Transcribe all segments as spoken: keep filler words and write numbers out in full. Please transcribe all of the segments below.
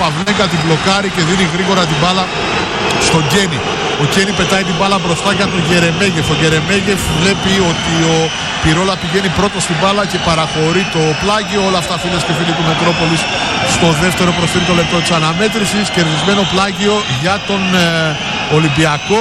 Παυλέγκα την μπλοκάρει και δίνει γρήγορα την μπάλα στον Κένι. Ο Κένι πετάει την μπάλα μπροστά για τον Γερεμέγεφ. Ο Γερεμέγεφ βλέπει ότι ο Πυρόλα πηγαίνει πρώτο στην μπάλα και παραχωρεί το πλάγιο. Όλα αυτά, φίλες και φίλοι του Μετρόπολης, στο δεύτερο προς τρίτο λεπτό της αναμέτρησης. Κερδισμένο πλάγιο για τον ε, Ολυμπιακό.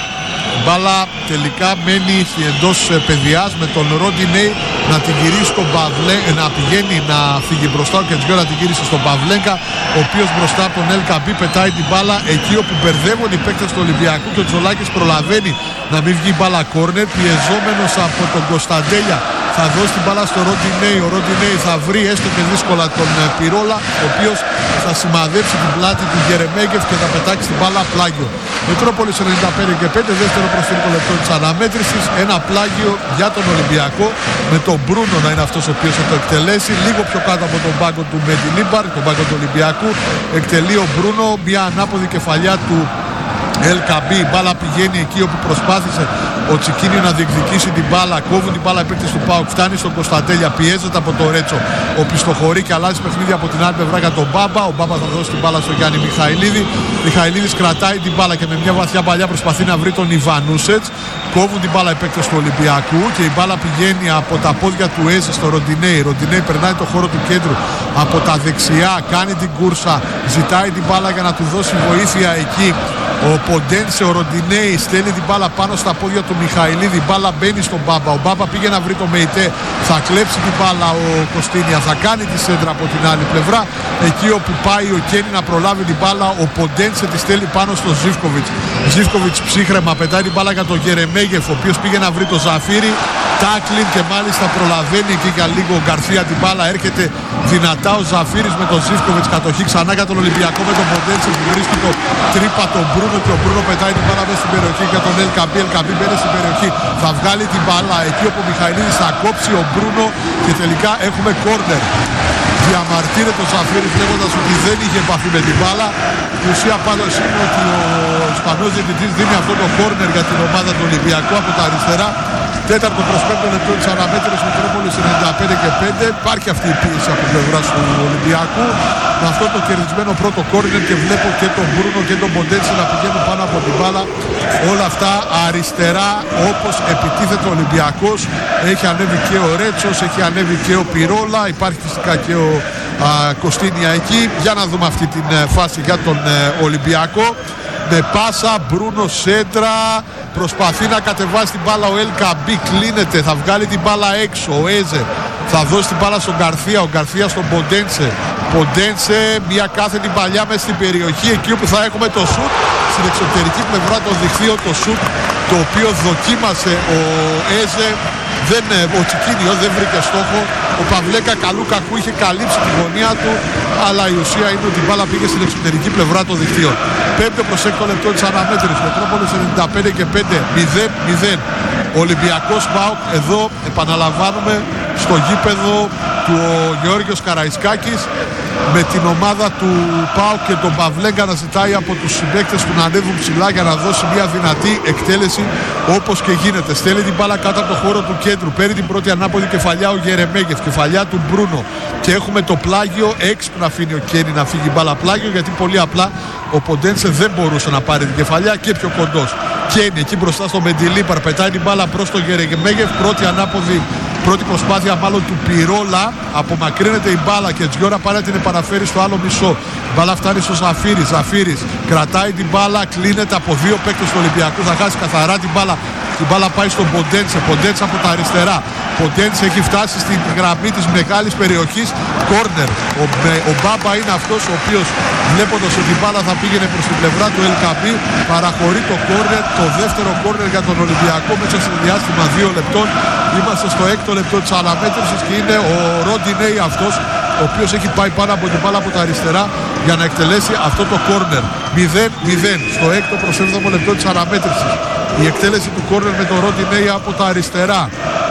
Μπάλα τελικά μένει εντός παιδιάς με τον Ροντινέι να την γυρίσει στον Παυλέγκα, να πηγαίνει να φύγει μπροστά. Ο Κετζιό να την γυρίσει στον Παυλέγκα, ο οποίος μπροστά από τον Ελκαμπή πετάει την μπάλα εκεί όπου μπερδεύουν οι παίκτες του Ολυμπιακού και ο Τζολάκης προλαβαίνει να μην βγει μπάλα κόρνερ. Πιεζόμενος από τον Κωνσταντέλια θα δώσει την μπάλα στο Ροντινέι. Ο Ροντινέι θα βρει έστω και δύσκολα τον Πυρόλα, ο οποίος θα σημαδέψει την πλάτη του Γερεμέγεφ και θα πετάξει την μπάλα πλάγιο. Μετρόπολης ενενήντα πέντε και πέντε, δεύτερο προς τρίτο λεπτό της αναμέτρησης. Ένα πλάγιο για τον Ολυμπιακό, με τον Μπρούνο να είναι αυτός ο οποίος θα το εκτελέσει. Λίγο πιο κάτω από τον πάγκο του Μεντιλίμπαρ, τον πάγκο του Ολυμπιακού. Εκτελεί ο Μπρούνο, μια ανάποδη κεφαλιά του Ελκαμπή. Η μπάλα πηγαίνει εκεί όπου προσπάθησε ο Τσικίνιο να διεκδικήσει την μπάλα. Κόβουν την μπάλα οι παίκτες του ΠΑΟΚ. Φτάνει στον Κωνσταντέλια, πιέζεται από το Ρέτσο. Ο πιστοχωρεί και αλλάζει παιχνίδι από την άλλη πλευρά για τον Μπάμπα. Ο Μπάμπα θα δώσει την μπάλα στο Γιάννη Μιχαηλίδη. Μιχαηλίδης κρατάει την μπάλα και με μια βαθιά παλιά προσπαθεί να βρει τον Ιβανούσετς. Κόβουν την μπάλα οι παίκτες του Ολυμπιακού και η μπάλα πηγαίνει από τα πόδια του Έζε στο Ροντινέι. Ροντινέι περνάει το χώρο του κέντρου από τα δεξιά, κάνει την κούρσα, ζητάει την μπάλα για να του δώσει βοήθεια εκεί. Ο Ποντένσε, ο Ροντινέι στέλνει την μπάλα πάνω στα πόδια του Μιχαηλίδη. Η μπάλα μπαίνει στον Μπάμπα. Ο Μπάμπα πήγε να βρει το Μεϊτέ. Θα κλέψει την μπάλα ο Κωστίνια. Θα κάνει τη σέντρα από την άλλη πλευρά. Εκεί όπου πάει ο Κένι να προλάβει την μπάλα, ο Ποντένσε τη στέλνει πάνω στο Ζίβκοβιτς. Ζίβκοβιτς ψύχρεμα πετάει την μπάλα για τον Γερεμέγεφ, ο οποίος πήγε να βρει το Ζαφύρι. Τάκλιν και μάλιστα προλαβαίνει εκεί για λίγο ο Γκαρσία την μπάλα. Έρχεται δυνατά ο Ζαφύρης με τον Ζίβκοβιτς. Κατοχή ξανά για τον Ολυμπιακό με τον Ποντένσε που βρίσκει το τρύπα τον Μπρούνο και ο Μπρούνο πετάει την μπάλα μέσα στην περιοχή για τον Ελκαμπή. Ελκαμπή μπαίνει στην περιοχή. Θα βγάλει την μπάλα εκεί όπου ο Μιχαηλίδης θα κόψει ο Μπρούνο και τελικά έχουμε κόρνερ. Διαμαρτύρεται ο Ζαφύρης λέγοντας ότι δεν είχε επαφή με την μπάλα. Η ουσία πάντως είναι ότι ο Ισπανός διαιτητής δίνει αυτό το κόρνερ για την ομάδα του Ολυμπιακού από τα αριστερά. Τέταρτο προς πέμπτο λεπτό της αναμέτρησης, Μετρόπολης ενενήντα πέντε και πέντε. Υπάρχει αυτή η πίεση από πλευράς του Ολυμπιακού. Με αυτό το κερδισμένο πρώτο κόρνερ και βλέπω και τον Μπρούνο και τον Ποντένσε να πηγαίνουν πάνω από την μπάλα. Όλα αυτά αριστερά όπως επιτίθεται ο Ολυμπιακός. Έχει ανέβει και ο Ρέτσος, έχει ανέβει και ο Πυρόλα. Υπάρχει φυσικά και ο α, Κωστίνια εκεί. Για να δούμε αυτή την ε, φάση για τον ε, Ολυμπιακό. Με πάσα, Μπρούνο σέντρα, προσπαθεί να κατεβάσει την μπάλα ο Ελκαμπή, κλείνεται, θα βγάλει την μπάλα έξω, ο Έζε θα δώσει την μπάλα στον Γκαρθία, ο Γκαρθία στον Ποντένσε. Ποντένσε, μια κάθετη παλιά μέσα στην περιοχή, εκεί όπου θα έχουμε το σουτ, στην εξωτερική πλευρά των δικτύων το σουτ, το οποίο δοκίμασε ο Έζε. Δεν, ο Τσικίνιο δεν βρήκε στόχο. Ο Παυλέγκα καλού κακού είχε καλύψει τη γωνία του, αλλά η ουσία είναι ότι η μπάλα πήγε στην εξωτερική πλευρά των δικτύων. Πέμπτο προς έκτο λεπτό της αναμέτρησης. Μετρόπολης ενενήντα πέντε και πέντε, μηδέν μηδέν. Ολυμπιακός ΠΑΟΚ εδώ επαναλαμβάνουμε στο γήπεδο του ο Γεώργιος Καραϊσκάκης, με την ομάδα του ΠΑΟΚ και τον Παυλέγκα να ζητάει από τους συμπαίκτες του να ανέβουν ψηλά για να δώσει μια δυνατή εκτέλεση όπως και γίνεται. Στέλνει την μπάλα κάτω από το χώρο του κέντρου, παίρνει την πρώτη ανάποδη κεφαλιά ο Γερεμέγεφ, κεφαλιά του Μπρούνο και έχουμε το πλάγιο. Έξυπνα αφήνει ο Κένι να φύγει μπάλα πλάγιο, γιατί πολύ απλά ο Ποντένσε δεν μπορούσε να πάρει την κεφαλιά και πιο κοντός. Κένι εκεί μπροστά στο Μεντιλίμπαρ πετάει την μπάλα προς τον Γερεμέγεφ, πρώτη ανάποδη. Πρώτη προσπάθεια μάλλον του Πυρόλα, απομακρύνεται η μπάλα και Τζιόρα πάει να την επαναφέρει στο άλλο μισό. Η μπάλα φτάνει στο Ζαφύρης, Ζαφύρης κρατάει την μπάλα, κλείνεται από δύο παίκτες του Ολυμπιακού, θα χάσει καθαρά την μπάλα. Η μπάλα πάει στον Ποντένσε, Ποντένσε από τα αριστερά. Ποντένσε έχει φτάσει στην γραμμή της μεγάλης περιοχής, κόρνερ. Ο, ο Μπάμπα είναι αυτός ο οποίος, βλέποντας ότι η μπάλα θα πήγαινε προς την πλευρά του Ελκαμπή, παραχωρεί το κόρνερ, το δεύτερο κόρνερ για τον Ολυμπιακό μέσα σε διάστημα δύο λεπτών. Είμαστε στο έκτο λεπτό της αναμέτρησης και είναι ο Ροντινέι αυτός ο οποίος έχει πάει πάνω από την μπάλα από τα αριστερά για να εκτελέσει αυτό το κόρνερ. μηδέν μηδέν στο έκτο προς έβδομο λεπτό της αναμέτρησης. Η εκτέλεση του κόρνερ με τον Ροντινέι από τα αριστερά.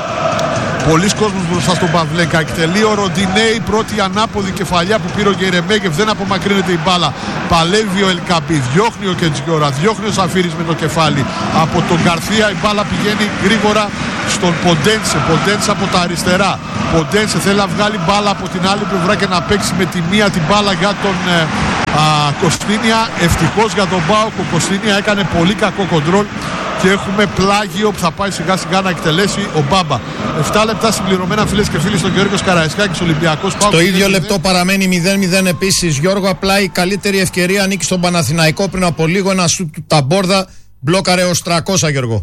Πολλοί κόσμος μπροστά στον Παυλέγκα. Εκτελεί ο Ροντινέι, πρώτη ανάποδη κεφαλιά που πήρε ο Γερεμέγεφ. Δεν απομακρύνεται η μπάλα. Παλεύει ο Ελκαμπή. Διώχνει ο Κετζιόρα. Διώχνει ο Ζαφύρης με το κεφάλι. Από τον Γκαρθία η μπάλα πηγαίνει γρήγορα στον Ποντένσε. Ποντένσε από τα αριστερά. Ποντένσε θέλει να βγάλει μπάλα από την άλλη πλευρά και να παίξει με τη μία την μπάλα για τον α, Κωστίνια. Ευτυχώς για τον ΠΑΟΚ ο Κωστίνια έκανε πολύ κακό κοντρόλ και έχουμε πλάγιο που θα πάει σιγά σιγά να εκτελέσει ο Μπάμπα. επτά λεπτά συμπληρωμένα, φίλες και φίλοι, στον Γιώργος Καραϊσκάκης, Ολυμπιακός ΠΑΟΚ. Στο ίδιο λεπτό παραμένει μηδέν μηδέν επίσης. Γιώργο, απλά η καλύτερη ευκαιρία ανήκει στον Παναθηναϊκό. Πριν από λίγο ένα σουτ του Ταμπόρδα μπλόκαρε ως τριακόσια, Γιώργο.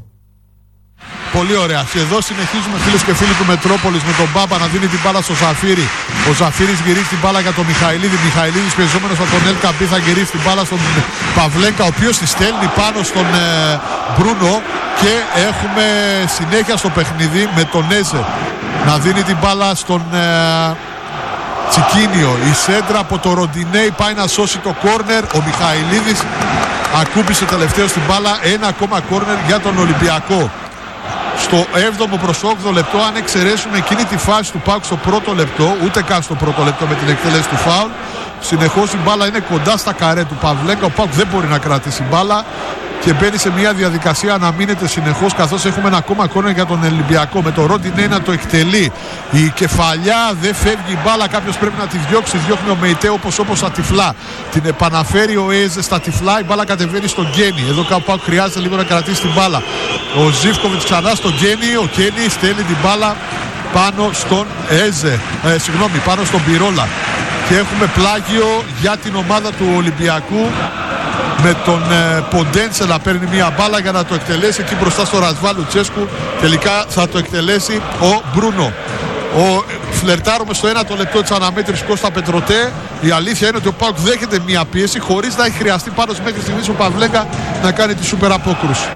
Πολύ ωραία. Και εδώ συνεχίζουμε, φίλες και φίλοι του Μετρόπολης, με τον Μπάμπα να δίνει την μπάλα στο Ζαφύρι. Ο Ζαφύρης γυρίζει την μπάλα για τον Μιχαηλίδη. Μιχαηλίδης πιεζόμενος από τον Ελ Καμπί θα γυρίσει την μπάλα στον Παυλέκα, ο οποίος τη στέλνει πάνω στον ε, Μπρούνο. Και έχουμε συνέχεια στο παιχνίδι με τον Έζε να δίνει την μπάλα στον ε, Τσικίνιο. Η σέντρα από το Ροντινέι πάει να σώσει το κόρνερ. Ο Μιχαηλίδης ακούμπησε τελευταίο στην μπάλα. Ένα ακόμα κόρνερ για τον Ολυμπιακό. Στο έβδομο προς όγδοο λεπτό, αν εξαιρέσουμε εκείνη τη φάση του ΠΑΟΚ στο πρώτο λεπτό, ούτε καν στο πρώτο λεπτό με την εκτέλεση του φάουλ, συνεχώς η μπάλα είναι κοντά στα καρέ του Παυλέκα. Ο ΠΑΟΚ δεν μπορεί να κρατήσει μπάλα και μπαίνει σε μια διαδικασία να μείνεται συνεχώς, καθώς έχουμε ένα ακόμα κόρνερ για τον Ολυμπιακό με το Ροντινέι να το εκτελεί. Η κεφαλιά δεν φεύγει η μπάλα, κάποιος πρέπει να τη διώξει. Διώχνει ο Μεϊτέ όπως όπως στα τυφλά. Την επαναφέρει ο Έζε στα τυφλά, η μπάλα κατεβαίνει στον Γκένι. Εδώ κάπου χρειάζεται λίγο να κρατήσει την μπάλα. Ο Ζίβκοβιτς ξανά στον Γκένι. Ο Γκένι στέλνει την μπάλα πάνω στον Έζε. Ε, συγγνώμη, πάνω στον Πυρόλα. Και έχουμε πλάγιο για την ομάδα του Ολυμπιακού, με τον ε, Ποντένσε να παίρνει μια μπάλα για να το εκτελέσει εκεί μπροστά στο Ρασβάλ Λουτσέσκου. Τελικά θα το εκτελέσει ο Μπρούνο. Ο, φλερτάρουμε στο ένα το λεπτό της αναμέτρησης Κώστα Πετροτέ. Η αλήθεια είναι ότι ο ΠΑΟΚ δέχεται μια πίεση χωρίς να έχει χρειαστεί πάνω μέχρι στιγμής ο Παυλέκα να κάνει τη σούπερ απόκρουση.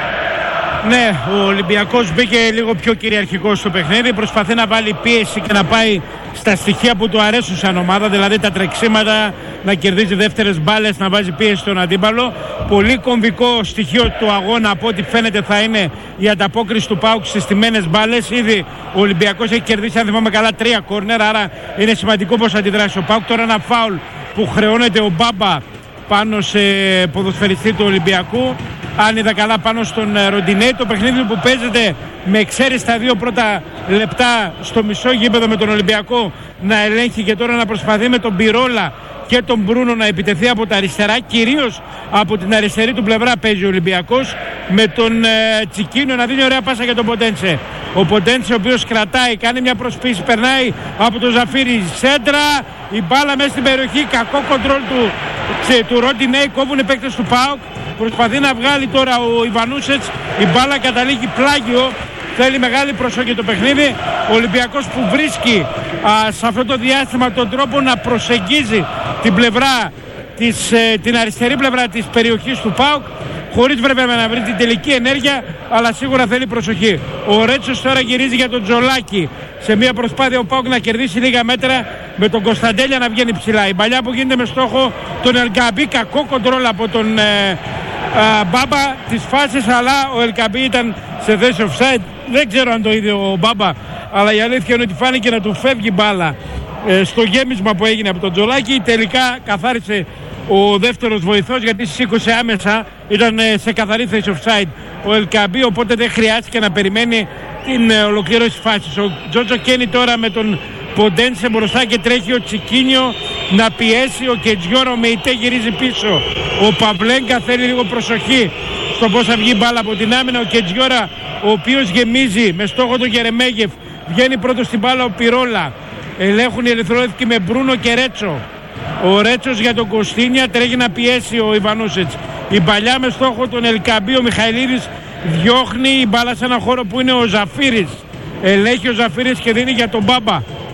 Ναι, ο Ολυμπιακός μπήκε λίγο πιο κυριαρχικό στο παιχνίδι. Προσπαθεί να βάλει πίεση και να πάει στα στοιχεία που του αρέσουν σαν ομάδα, δηλαδή τα τρεξίματα, να κερδίζει δεύτερες μπάλες, να βάζει πίεση στον αντίπαλο. Πολύ κομβικό στοιχείο του αγώνα από ό,τι φαίνεται θα είναι η ανταπόκριση του ΠΑΟΚ στις στημένες μπάλες. Ήδη ο Ολυμπιακός έχει κερδίσει, αν θυμάμαι καλά, τρία κόρνερ, άρα είναι σημαντικό πώς αντιδράσει ο ΠΑΟΚ. Τώρα ένα φάουλ που χρεώνεται ο Μπάμπα πάνω σε ποδοσφαιριστή του Ολυμπιακού. Αν είδα καλά, πάνω στον Ροντινέι. Το παιχνίδι που παίζεται με εξαίρεση τα δύο πρώτα λεπτά στο μισό γήπεδο με τον Ολυμπιακό να ελέγχει και τώρα να προσπαθεί με τον Πυρόλα και τον Μπρούνο να επιτεθεί από τα αριστερά. Κυρίως από την αριστερή του πλευρά παίζει ο Ολυμπιακός, με τον ε, Τσικίνιο να δίνει ωραία πάσα για τον Ποντένσε. Ο Ποντένσε, ο οποίος κρατάει, κάνει μια προσπίση, περνάει από τον Ζαφύρι, σέντρα, η μπάλα μέσα στην περιοχή, κακό κοντρόλ του, του Ροντινέι, κόβουν οι παίκτες του ΠΑΟΚ. Προσπαθεί να βγάλει τώρα ο Ιβανούσετς, η μπάλα καταλήγει πλάγιο. Θέλει μεγάλη προσοχή το παιχνίδι. Ο Ολυμπιακός που βρίσκει α, σε αυτό το διάστημα τον τρόπο να προσεγγίζει την πλευρά της, ε, την αριστερή πλευρά της περιοχής του ΠΑΟΚ, χωρίς βέβαια να βρει την τελική ενέργεια, αλλά σίγουρα θέλει προσοχή. Ο Ρέτσος τώρα γυρίζει για τον Τζολάκη σε μια προσπάθεια ο ΠΑΟΚ να κερδίσει λίγα μέτρα, με τον Κωνσταντέλια να βγαίνει ψηλά. Η παλιά που γίνεται με στόχο τον Ελκαμπή, κακό κοντρόλ από τον ε, α, Μπάμπα τις φάσεις, αλλά ο Ελκαμπή ήταν σε θέση offside. Δεν ξέρω αν το είδε ο Μπάμπα, αλλά η αλήθεια είναι ότι φάνηκε να του φεύγει μπάλα ε, στο γέμισμα που έγινε από τον Τζολάκη. Τελικά καθάρισε ο δεύτερος βοηθός, γιατί σήκωσε άμεσα, ήταν ε, σε καθαρή θέση offside ο Ελκαμπή, οπότε δεν χρειάστηκε να περιμένει την ε, ολοκλήρωση της φάσης. Ο Τζότζο Κένι τώρα με τον Ποντένσε μπροστά και τρέχει ο Τσικίνιο να πιέσει. Ο Κετζιόρο Μεϊτέ γυρίζει πίσω. Ο Παυλέγκα θέλει λίγο προσοχή στο πώς θα βγει μπάλα από την άμυνα. Ο Κετζιόρα, ο οποίος γεμίζει με στόχο τον Γερεμέγεφ, βγαίνει πρώτος στην μπάλα ο Πυρόλα. Ελέγχουν οι ερυθρόλευκοι με Μπρούνο και Ρέτσο. Ο Ρέτσος για τον Κωστίνια, τρέχει να πιέσει ο Ιβανούσετς. Η παλιά με στόχο τον Ελκαμπή, ο Μιχαηλίδης διώχνει η μπάλα σε ένα χώρο που είναι ο Ζαφύρης. Ελέγχει ο Ζαφύρης και δίνει για τον Μπάμπα.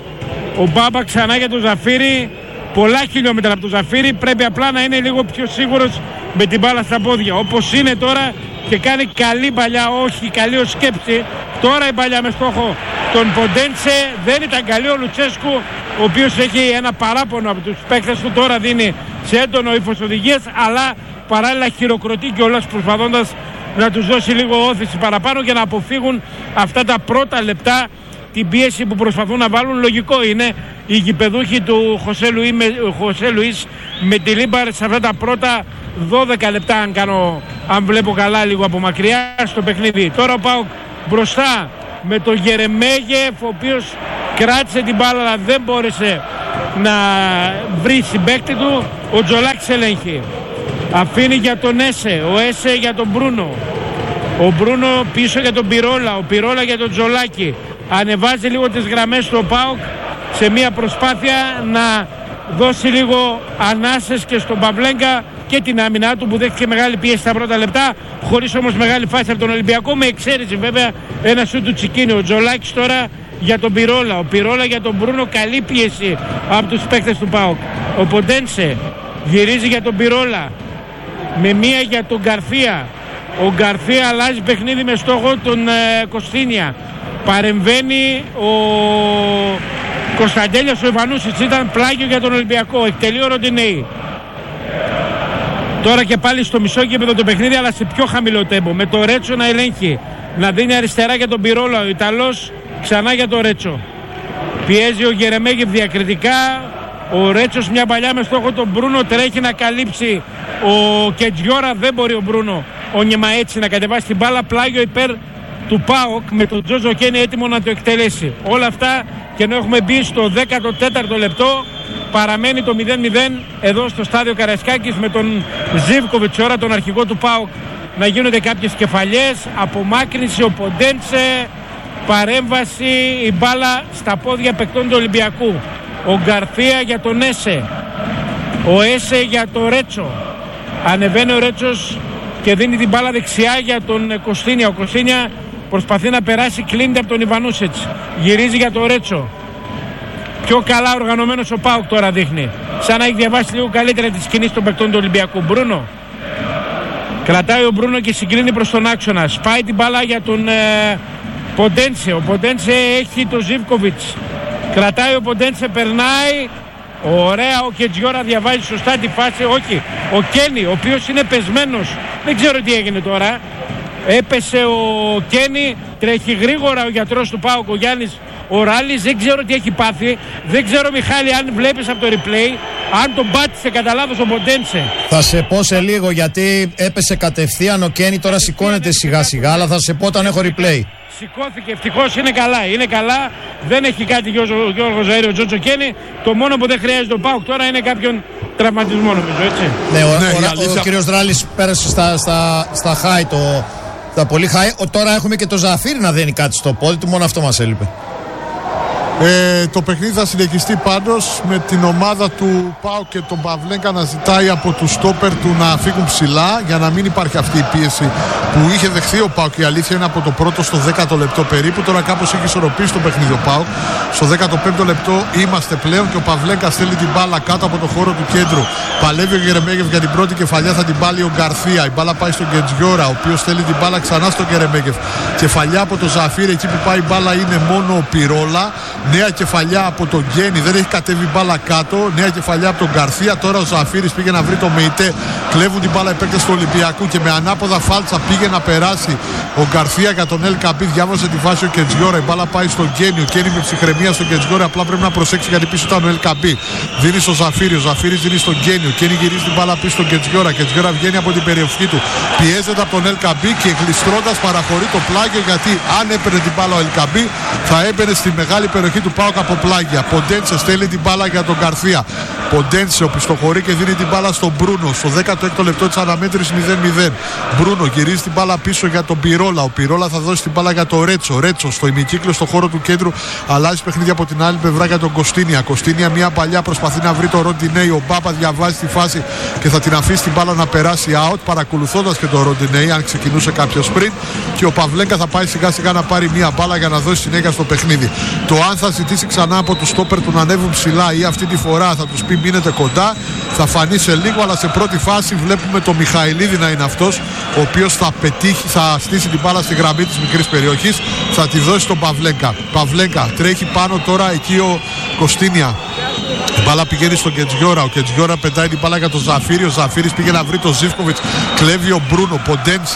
Ο Μπάμπα ξανά για τον Ζαφύρη, πολλά χιλιόμετρα από τον Ζαφύρη, πρέπει απλά να είναι λίγο πιο σίγουρος με την μπάλα στα πόδια, όπως είναι τώρα, και κάνει καλή παλιά, όχι καλή ως σκέψη. Τώρα η παλιά με στόχο τον Ποντένσε, δεν ήταν καλή. Ο Λουτσέσκου, ο οποίος έχει ένα παράπονο από τους παίκτες του, τώρα δίνει σε έντονο ύφος οδηγίες, αλλά παράλληλα χειροκροτεί κιόλας, προσπαθώντας να τους δώσει λίγο όθηση παραπάνω για να αποφύγουν αυτά τα πρώτα λεπτά την πίεση που προσπαθούν να βάλουν. Λογικό είναι οι γηπεδούχοι του Χωσέ Λουί με, Χωσέ Λουίς με τη Λίμπαρ σε αυτά τα πρώτα δώδεκα λεπτά, αν, κάνω, αν βλέπω καλά λίγο από μακριά στο παιχνίδι. Τώρα ο ΠΑΟΚ μπροστά με τον Γερεμέγεφ, ο οποίος κράτησε την μπάλα αλλά δεν μπόρεσε να βρει συμπαίκτη του. Ο Τζολάκης ελέγχει. Αφήνει για τον Έσε. Ο Έσε για τον Μπρούνο. Ο Μπρούνο πίσω για τον Πυρόλα. Ο Πυρόλα για τον Τζολάκη. Ανεβάζει λίγο τις γραμμές του ΠΑΟΚ σε μια προσπάθεια να δώσει λίγο ανάσες και στον Παυλέγκα και την άμυνά του που δέχτηκε μεγάλη πίεση στα πρώτα λεπτά, χωρίς όμως μεγάλη φάση από τον Ολυμπιακό, με εξαίρεση βέβαια ένα σου του Τσικίνη. Ο Τζολάκης τώρα για τον Πυρόλα, ο Πυρόλα για τον Μπρούνο, καλή πίεση από τους παίκτες του ΠΑΟΚ. Ο Ποντένσε γυρίζει για τον Πυρόλα, με μία για τον Γκαρθία. Ο Γκαρθία αλλάζει παιχνίδι με στόχο τον ε, Κωστίνια. Παρεμβαίνει ο Κωνσταντέλιας, ο Ιβανούσιτς, ήταν πλάγιο για τον Ολυμπιακό. Εκτελεί ο Ροντινέη. Τώρα και πάλι στο μισό γήπεδο το παιχνίδι, αλλά σε πιο χαμηλό τέμπο. Με το Ρέτσο να ελέγχει. Να δίνει αριστερά για τον Πυρόλα. Ο Ιταλός ξανά για τον Ρέτσο. Πιέζει ο Γερεμέγεφ διακριτικά. Ο Ρέτσος μια παλιά με στόχο τον Μπρούνο. Τρέχει να καλύψει ο Κετζιόρα. Δεν μπορεί ο Μπρούνο, ο Νιεμαέτσι, να κατεβάσει την μπάλα. Πλάγιο υπέρ του ΠΑΟΚ με τον Τζόζο Κένι έτοιμο να το εκτελέσει. Όλα αυτά και ενώ έχουμε μπει στο δέκατο τέταρτο λεπτό, παραμένει το μηδέν μηδέν εδώ στο στάδιο Καραϊσκάκης, με τον Ζίβκοβιτς, ώρα τον αρχηγό του ΠΑΟΚ, να γίνονται κάποιες κεφαλιές, απομάκρυνση, ο Ποντένσε, παρέμβαση, η μπάλα στα πόδια παικτών του Ολυμπιακού. Ο Γκαρθία για τον Έσε, ο Έσε για τον Ρέτσο. Ανεβαίνει ο Ρέτσος και δίνει την μπάλα δεξιά για τον Κωστίνια. Ο Κωστίνια προσπαθεί να περάσει, κλείνεται από τον Ιβανούσιτς. Γυρίζει για τον Ρέτσο. Πιο καλά οργανωμένος ο ΠΑΟΚ τώρα δείχνει. Σαν να έχει διαβάσει λίγο καλύτερα τις κινήσεις των παικτών του Ολυμπιακού. Μπρούνο. Κρατάει ο Μπρούνο και συγκρίνει προς τον άξονα. Σπάει την μπάλα για τον ε, Ποντένσε. Ο Ποντένσε έχει τον Ζίβκοβιτς. Κρατάει ο Ποντένσε, περνάει. Ωραία, ο Κετζιόρα διαβάζει σωστά τη φάση. Όχι, ο Κένι, ο οποίος είναι πεσμένος. Δεν ξέρω τι έγινε τώρα. Έπεσε ο Κένι, τρέχει γρήγορα ο γιατρός του ΠΑΟΚ, ο Γιάννης ο Ράλης. Δεν ξέρω τι έχει πάθει. Δεν ξέρω, Μιχάλη, αν βλέπεις από το replay, αν τον πάτησε κατά λάθος ο Ποντένσε. Θα σε πω σε λίγο, γιατί έπεσε κατευθείαν ο Κένι, τώρα σηκώνεται σιγά σιγά, αλλά θα σε πω όταν έχω replay. Σηκώθηκε, ευτυχώς, είναι καλά, είναι καλά. Δεν έχει κάτι ο Γιώργος Ζαΐρη, ο Τζότσο Κένι. Το μόνο που δεν χρειάζεται ο ΠΑΟΚ τώρα είναι κάποιον τραυματισμό, νομίζω, έτσι. Ναι, ο, ναι, ο, ο, ο κύριος Ράλης πέρασε στα, στα, στα high, το, τα πολύ high. Ο, τώρα έχουμε και το Ζαφύρι να δένει κάτι στο πόδι του, μόνο αυτό μας έλειπε. Ε, το παιχνίδι θα συνεχιστεί πάντως με την ομάδα του ΠΑΟΚ και τον Παυλέγκα να ζητάει από τους στόπερ του να φύγουν ψηλά για να μην υπάρχει αυτή η πίεση που είχε δεχθεί ο ΠΑΟΚ. Η αλήθεια είναι από το πρώτο στο δέκατο λεπτό περίπου. Τώρα κάπως έχει ισορροπήσει το παιχνίδι ο ΠΑΟΚ. Στο δέκατο πέμπτο λεπτό είμαστε πλέον και ο Παυλέγκα στέλνει την μπάλα κάτω από το χώρο του κέντρου. Παλεύει ο Γερεμέγεφ για την πρώτη κεφαλιά, θα την βάλει ο Γκαρθία. Η μπάλα πάει στον Κετζιόρα, ο οποίος στέλνει την μπάλα ξανά στον Γερεμέγεφ. Κεφαλιά από το Ζαφύρι, εκεί που πάει η μπάλα είναι μόνο ο Πυρόλα. Νέα κεφαλιά από τον Γκένι, δεν έχει κατέβει μπάλα κάτω. Νέα κεφαλιά από τον Γκαρθία. Τώρα ο Ζαφύρης πήγε να βρει το Μεϊτέ. Κλέβουν την μπάλα οι παίκτες του Ολυμπιακού και με ανάποδα φάλτσα πήγε να περάσει ο Γκαρθία για τον Ελ Καμπί. Διάβασε τη φάση ο Κετζιόρα. Η μπάλα πάει στον Γκένι. Ο Γκένι με ψυχραιμία στον Κετζιόρα. Απλά πρέπει να προσέξει γιατί πίσω ήταν ο Ελ Καμπί. Δίνει στο Ζαφύρη. Ο Ζαφύρης δίνει στον Γκένι. Ο Γκένι γυρίζει την μπάλα πίσω στον Κετζιόρα. Κετζιόρα βγαίνει από την περιοχή του. Πιέζεται από τον Ελ Καμπί και γλιστρώντας παραχωρεί το πλάγιο, γιατί αν έπαιρνε την μπάλα ο Ελ Καμπί θα έμπαινε στη μεγάλη περιοχή του ΠΑΟΚ από πλάγια. Ποντένσε στέλνει την μπάλα για τον Γκαρθία. Ποντένσε οπισθοχωρεί και δίνει την μπάλα στον Μπρούνο. Στο δέκατο έκτο λεπτό της αναμέτρησης μηδέν μηδέν. Μπρούνο γυρίζει την μπάλα πίσω για τον Πυρόλα. Ο Πυρόλα θα δώσει την μπάλα για τον Ρέτσο. Ρέτσο στο ημικύκλιο στο χώρο του κέντρου. Αλλάζει παιχνίδι από την άλλη πλευρά για τον Κωστίνια. Κωστίνια μια παλιά προσπαθεί να βρει το Ροντινέι. Ο Μπάπα διαβάζει τη φάση και θα την αφήσει την μπάλα να περάσει out, παρακολουθώντας και τον Ροντινέι αν ξεκινούσε κάποιο πριν. Και ο Παυλέγκα θα πάει σιγά σιγά να πάρει μια μπάλα για να δώσει συνέχεια στο παιχνίδι. Το αν θα ζητήσει ξανά από τους στόπερ του να ανέβουν ψηλά ή αυτή τη φορά θα τους πει μείνετε κοντά, θα φανεί σε λίγο, αλλά σε πρώτη φάση βλέπουμε το Μιχαηλίδη να είναι αυτός ο οποίος θα πετύχει, θα στήσει την μπάλα στη γραμμή της μικρής περιοχής, θα τη δώσει στον Παυλέγκα. Παυλέγκα τρέχει πάνω τώρα εκεί ο Κωστίνια. Η μπάλα πηγαίνει στον Κετζιόρα. Ο Κετζιόρα πετάει την μπάλα για τον Ζαφύρι. Ο Ζαφύρης πήγε να βρει τον Ζίβκοβιτς. Κλέβει ο Μπρούνο. Ποντένσε.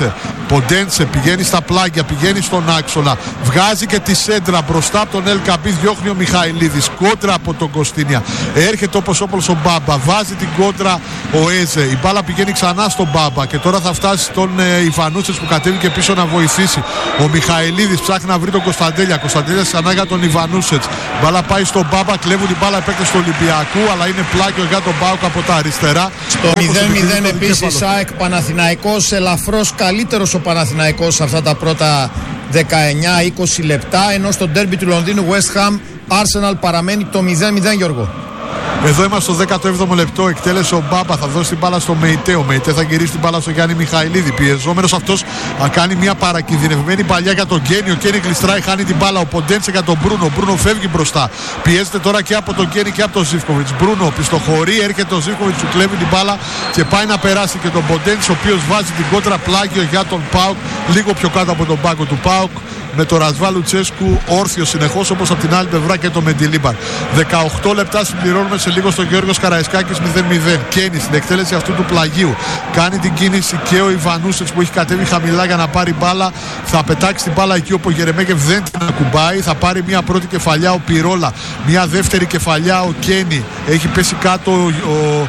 Ποντένσε πηγαίνει στα πλάγια, πηγαίνει στον άξονα, βγάζει και τη σέντρα μπροστά από τον Ελ Καμπί, διώχνει ο Μιχαηλίδης, κόντρα από τον Κωστίνια, έρχεται όπως όπως ο Μπάμπα, βάζει την κόντρα ο Έζε, η μπάλα πηγαίνει ξανά στον Μπάμπα και τώρα θα φτάσει στον ε, Ιβανούσετς που κατέβηκε πίσω να βοηθήσει. Ο Μιχαηλίδης ψάχνει να βρει τον Κωνσταντέλια, Κωνσταντέλια ξανά για τον Ιβανούσετς, μπάλα πάει στον Μπάμπα, κλέβουν την μπάλα επέκτες του Ολυμπιακού, αλλά είναι πλάκιο για τον Πάοκ από τα αριστερά. Στο μηδέν μηδέν επίσης ΑΕΚ Παναθηναϊκός, ελαφρώς καλύτερος ο Παναθηναϊκός σε αυτά τα πρώτα δεκαεννιά είκοσι λεπτά, ενώ στο ντέρμπι του Λονδίνου West Ham Arsenal παραμένει το μηδέν μηδέν, Γιώργο. Εδώ είμαστε στο δέκατο έβδομο λεπτό. Εκτέλεσε ο Μπάμπα. Θα δώσει την μπάλα στο Μεϊτέ. Ο Μεϊτέ θα γυρίσει την μπάλα στο Γιάννη Μιχαηλίδη. Πιεζόμενος αυτός θα κάνει μια παρακινδυνευμένη παλιά για τον Γκένι. Ο Γκένι γλιστράει, χάνει την μπάλα. Ο Ποντένσε για τον Μπρούνο. Ο Μπρούνο φεύγει μπροστά. Πιέζεται τώρα και από τον Γκένι και από τον Ζίβκοβιτς. Μπρούνο πιστοχωρεί. Έρχεται ο Ζίβκοβιτς, του κλέβει την μπάλα και πάει να περάσει και τον Ποντένσε, ο οποίος βάζει την κόντρα, πλάγιο για τον Πάουκ. Λίγο πιο κάτω από τον πάγκο του Πάουκ. Με το Ρασβάλ Λουτσέσκου όρθιο συνεχώς, όπως από την άλλη πλευρά και το Μεντιλίμπαρ. δεκαοκτώ λεπτά συμπληρώνουμε σε λίγο στον Γιώργος Καραϊσκάκης μηδέν μηδέν. Κένι στην εκτέλεση αυτού του πλαγίου. Κάνει την κίνηση και ο Ιβανούσετς που έχει κατέβει χαμηλά για να πάρει μπάλα. Θα πετάξει την μπάλα εκεί όπου ο Γερεμέγεφ δεν την ακουμπάει. Θα πάρει μια πρώτη κεφαλιά ο Πυρόλα. Μια δεύτερη κεφαλιά ο Κένι. Έχει πέσει κάτω ο, ο,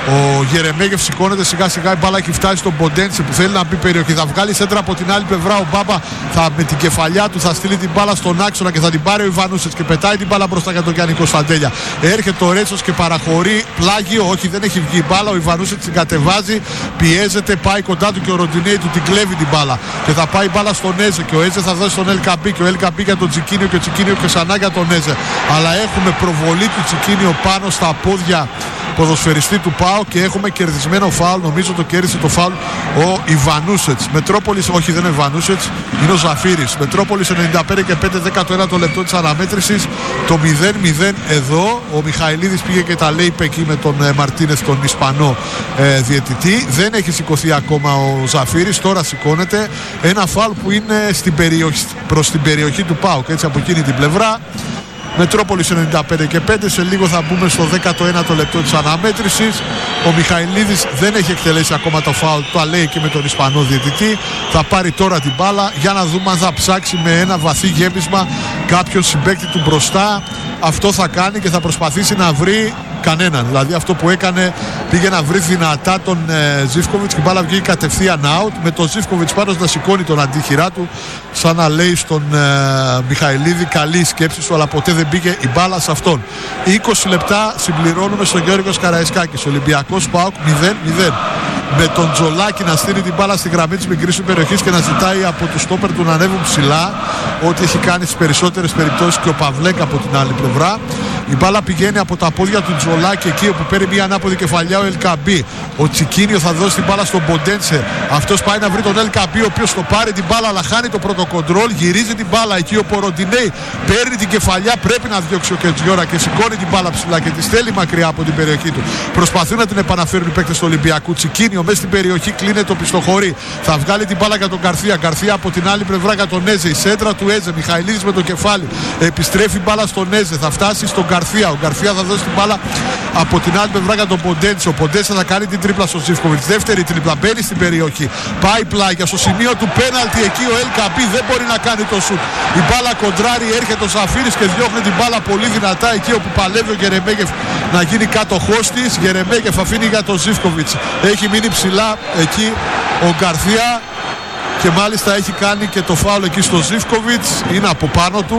ο Γερεμέγεφ, σηκώνεται σιγά σιγά. Η μπάλα έχει φτάσει στον Ποντένσε που θέλει να μπει περιοχή. Θα βγάλει σέντρα από την άλλη πλευρά. Ο Μπάμπα θα με την κεφαλιά του θα στείλει την μπάλα στον άξονα και θα την πάρει ο Ιβανούσετς και πετάει την μπάλα μπροστά για τον Γιάννη Κωνσταντέλια. Έρχεται ο Ρέτσος και παραχωρεί, πλάγιο, όχι δεν έχει βγει η μπάλα. Ο Ιβανούσετς την κατεβάζει, πιέζεται, πάει κοντά του και ο Ροντινέη του την κλέβει την μπάλα. Και θα πάει η μπάλα στον Έζε και ο Έζε θα δώσει στον Ελ Καμπί και ο Ελ Καμπί για τον Τσικίνιο και ο Τσικίνιο και ξανά για τον Έζε. Αλλά έχουμε προβολή του Τσικίνιο πάνω στα πόδια ποδοσφαιριστή του ΠΑΟ και έχουμε κερδισμένο φάουλ. Νομίζω το κέρδισε το φάουλ ο Ιβανούσετς. Μετρόπολης, όχι δεν είναι Ιβανούσετς, είναι ο Ζαφύρης. Μετρόπολης ενενήντα πέντε και πέντε, δέκατο ένατο λεπτό της αναμέτρησης. Το μηδέν μηδέν εδώ. Ο Μιχαηλίδης πήγε και τα λέει εκεί με τον ε, Μαρτίνεθ, τον Ισπανό ε, διαιτητή. Δεν έχει σηκωθεί ακόμα ο Ζαφύρης. Τώρα σηκώνεται. Ένα φάουλ που είναι στην περιοχή, προς την περιοχή του ΠΑΟΚ, έτσι από εκείνη την πλευρά. Μετρόπολης ενενήντα πέντε και πέντε. Σε λίγο θα μπούμε στο δέκατο ένατο λεπτό της αναμέτρησης. Ο Μιχαηλίδης δεν έχει εκτελέσει ακόμα το φάουλ. Το λέει και με τον Ισπανό διαιτητή. Θα πάρει τώρα την μπάλα για να δούμε αν θα ψάξει με ένα βαθύ γέμισμα κάποιον συμπαίκτη του μπροστά. Αυτό θα κάνει και θα προσπαθήσει να βρει κανέναν. Δηλαδή αυτό που έκανε, πήγε να βρει δυνατά τον ε, Ζίβκοβιτς και η μπάλα βγήκε κατευθείαν out. Με τον Ζίβκοβιτς πάνω να σηκώνει τον αντίχειρά του, σαν να λέει στον ε, Μιχαηλίδη καλή η σκέψη σου, αλλά ποτέ δεν πήγε η μπάλα σε αυτόν. είκοσι λεπτά συμπληρώνουμε στον Γιώργος Καραϊσκάκης. Ολυμπιακός ΠΑΟΚ μηδέν μηδέν. Με τον Τζολάκη να στείλει την μπάλα στη γραμμή της μικρής περιοχής και να ζητάει από τους στόπερ του να ανέβουν ψηλά, ό,τι έχει κάνει στις περισσότερες περιπτώσεις και ο Παυλέκα από την άλλη πλευρά. Η μπάλα πηγαίνει από τα πόδια του Τζολάκη εκεί όπου παίρνει μια ανάποδη κεφαλιά ο Ελ Καμπί. Ο Τσικίνιο θα δώσει την μπάλα στον Ποντένσε. Αυτός πάει να βρει τον Ελ Καμπί, ο οποίος το πάρει την μπάλα αλλά χάνει το πρώτο κοντρόλ. Γυρίζει την μπάλα εκεί ο Ροντινέη παίρνει την κεφαλιά. Πρέπει να διώξει ο Κετζιόρα και σηκώνει την μπάλα ψηλά και τη στέλνει μακριά από την περιοχή του. Προσπαθούν να την επαναφέρουν οι παίκτες του Ολυμπιακού. Τσικίνιο μέσα στην περιοχή κλείνεται, το πιστοχωρεί. Θα βγάλει την μπάλα για τον Καρθία. Καρθία από την άλλη πλευρά για τον Έζε. Η σέντρα του Έζε. Μιχαηλίδης με το κεφάλι. Επιστρέφει μπάλα στον Έζε. Θα φτάσει στον Καρθία. Ο Καρθία θα δώσει την μπάλα από την άλλη πλευρά για τον Ποντένσε. Ο Ποντένσε θα κάνει την τρίπλα στον Ζίβκοβιτς. Δεύτερη τρίπλα. Μπαίνει στην περιοχή. Πάει πλάγια στο σημείο του πέναλτι. Εκεί ο Ελ Καμπί δεν μπορεί να κάνει το σουτ. Η μπάλα κοντράρει. Έρχεται ο Ζαφύρης και διώχνει την μπάλα πολύ δυνατά εκεί όπου παλεύει ο Γερεμέγεφ να γίνει κάτοχός της. Γερεμέγεφ αφήνει για τον Ζίβκοβιτς. Έχει μείνει ψηλά εκεί ο Γκαρθία και μάλιστα έχει κάνει και το φάουλ εκεί στο Ζίβκοβιτς. Είναι από πάνω του.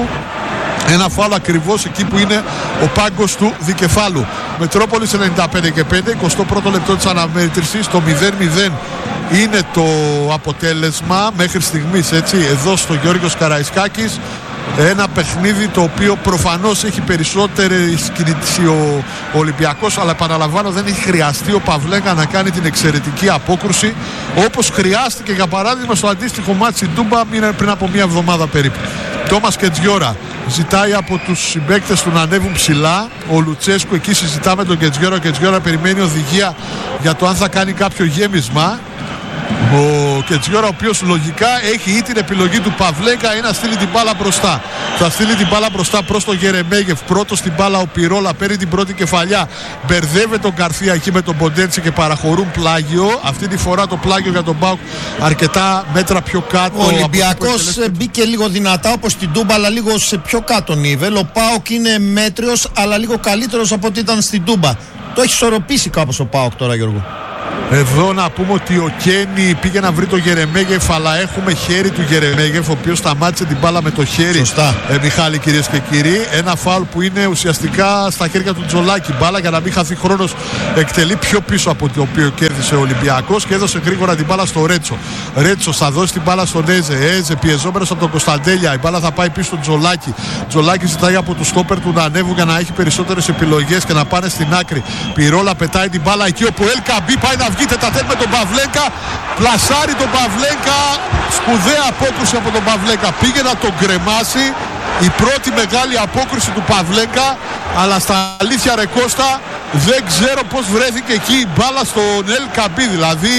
Ένα φάουλ ακριβώς εκεί που είναι ο πάγκος του δικεφάλου. Μετρόπολης ενενήντα πέντε και πέντε, εικοστό πρώτο λεπτό της αναμέτρησης. Το μηδέν μηδέν είναι το αποτέλεσμα μέχρι στιγμής, έτσι, εδώ στο Γιώργος Καραϊσκάκης. Ένα παιχνίδι το οποίο προφανώς έχει περισσότερη κινητήση ο Ολυμπιακός, αλλά επαναλαμβάνω δεν έχει χρειαστεί ο Παυλέκα να κάνει την εξαιρετική απόκρουση όπως χρειάστηκε για παράδειγμα στο αντίστοιχο μάτσι Ντούμπα πριν από μία εβδομάδα περίπου. Τόμας Κετζιόρα ζητάει από τους συμπαίκτες του να ανέβουν ψηλά. Ο Λουτσέσκου εκεί συζητά με τον Κετζιόρα. Ο Κετζιόρα περιμένει οδηγία για το αν θα κάνει κάποιο γέμισμα. Ο Κετζιόρα, ο οποίος λογικά έχει ή την επιλογή του Παυλέγκα ή να στείλει την μπάλα μπροστά. Θα στείλει την μπάλα μπροστά προς τον Γερεμέγεφ. Πρώτος στην μπάλα ο Πυρόλα, παίρνει την πρώτη κεφαλιά. Μπερδεύει τον Γκαρθία εκεί με τον Ποντένσε και παραχωρούν πλάγιο. Αυτή τη φορά το πλάγιο για τον ΠΑΟΚ αρκετά μέτρα πιο κάτω. Ο Ολυμπιακός μπήκε λίγο δυνατά όπως στην Τούμπα, αλλά λίγο σε πιο κάτω νίβελ. Ο ΠΑΟΚ είναι μέτριος, αλλά λίγο καλύτερος από ό,τι ήταν στην Τούμπα. Το έχει ισορροπήσει κάπως ο ΠΑΟΚ τώρα, Γιώργο. Εδώ να πούμε ότι ο Κένι πήγε να βρει το Γερεμέγεφ, αλλά έχουμε χέρι του Γερεμέγεφ, ο οποίος σταμάτησε την μπάλα με το χέρι. Σωστά. Ε, Μιχάλη, κυρίες και κύριοι, ένα φάουλ που είναι ουσιαστικά στα χέρια του Τζολάκη. Μπάλα για να μην χαθεί χρόνος, εκτελεί πιο πίσω από το οποίο κέρδισε ο Ολυμπιακός και έδωσε γρήγορα την μπάλα στο Ρέτσο. Ρέτσο θα δώσει την μπάλα στον Έζε. Έζε πιεζόμενος από τον Κωνσταντέλια. Η μπάλα θα πάει πίσω στον Τζολάκη. Τζολάκη ζητάει από του στόπερ του να ανέβουν για να έχει περισσότερες επιλογές και να πάνε στην άκρη. Πυρόλα πετάει την μπάλα εκεί όπου Ελ Καμπί πάει να βγει τετατέτ με τον Παυλέγκα. Πλασάρει τον Παυλέγκα. Σπουδαία απόκρουση από τον Παυλέγκα. Πήγε να τον κρεμάσει. Η πρώτη μεγάλη απόκρουση του Παυλέγκα. Αλλά στα αλήθεια, ρε Κώστα, δεν ξέρω πώς βρέθηκε εκεί η μπάλα στον Ελ Καμπί. Δηλαδή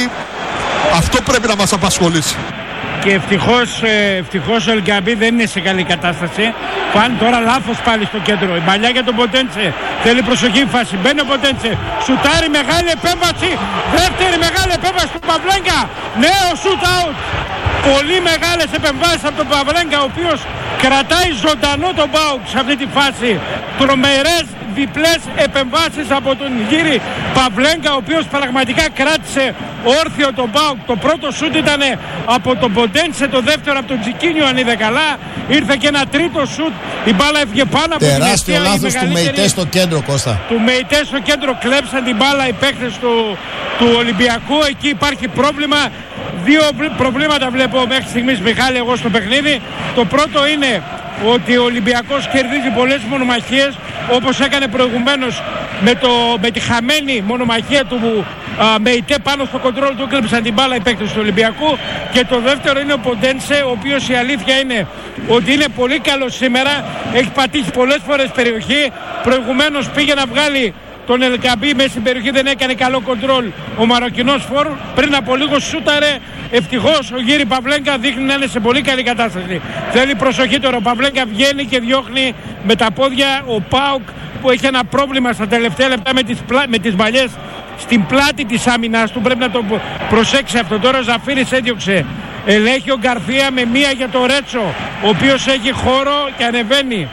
αυτό πρέπει να μας απασχολήσει. Και ευτυχώς, ευτυχώς ο Ελκαμπή δεν είναι σε καλή κατάσταση. Πάνε τώρα λάθος πάλι στο κέντρο. Η παλιά για τον Ποντένσε. Θέλει προσοχή η φάση. Μπαίνει ο Ποντένσε. Σουτάρει, μεγάλη επέμβαση. Δεύτερη μεγάλη επέμβαση του Παυλέγκα. Νέο shoot out. Πολύ μεγάλες επεμβάσεις από τον Παυλέγκα, ο οποίος κρατάει ζωντανό τον ΠΑΟΚ σε αυτή τη φάση. Τρομερές διπλές επεμβάσεις από τον Γύρι Παυλέγκα, ο οποίος πραγματικά κράτησε όρθιο τον ΠΑΟΚ. Το πρώτο σούτ ήταν από τον Ποντένσε, το δεύτερο από τον Τζικίνιο, αν είδε καλά. Ήρθε και ένα τρίτο σούτ, η μπάλα έφυγε πάνω από την αιστεία. Τεράστιο λάθος του Μεϊτέ στο κέντρο, Κώστα. Του Μεϊτέ στο κέντρο, κλέψαν την μπάλα οι παίκτες του, του Ολυμπιακού. Εκεί υπάρχει πρόβλημα. Δύο προβλήματα βλέπω μέχρι στιγμής, Μιχάλη, εγώ στο παιχνίδι. Το πρώτο είναι ότι ο Ολυμπιακός κερδίζει πολλές μονομαχίες, όπως έκανε προηγουμένως με, το, με τη χαμένη μονομαχία του α, Μεϊτέ πάνω στο κοντρόλ του, κλέψαν την μπάλα οι παίκτες του Ολυμπιακού. Και το δεύτερο είναι ο Ποντένσε, ο οποίος η αλήθεια είναι ότι είναι πολύ καλός σήμερα, έχει πατήσει πολλές φορές περιοχή. Προηγουμένως πήγε να βγάλει τον Ελκαμπή μέσα στην περιοχή, δεν έκανε καλό κοντρόλ ο Μαροκινός φόρ. Πριν από λίγο σούταρε. Ευτυχώς ο Γύρι Παυλέγκα δείχνει να είναι σε πολύ καλή κατάσταση. Θέλει προσοχή τώρα. Ο Παυλέγκα βγαίνει και διώχνει με τα πόδια. Ο ΠΑΟΚ που έχει ένα πρόβλημα στα τελευταία λεπτά με τις, πλα... με τις μπαλιές στην πλάτη της άμυνας του. Πρέπει να το προσέξει αυτό τώρα. Ο Ζαφύρης έδιωξε. Ελέγχει ο Γκαρθία με μία για το Ρέτσο, ο οποίος έχει χώρο και ανεβαίνει.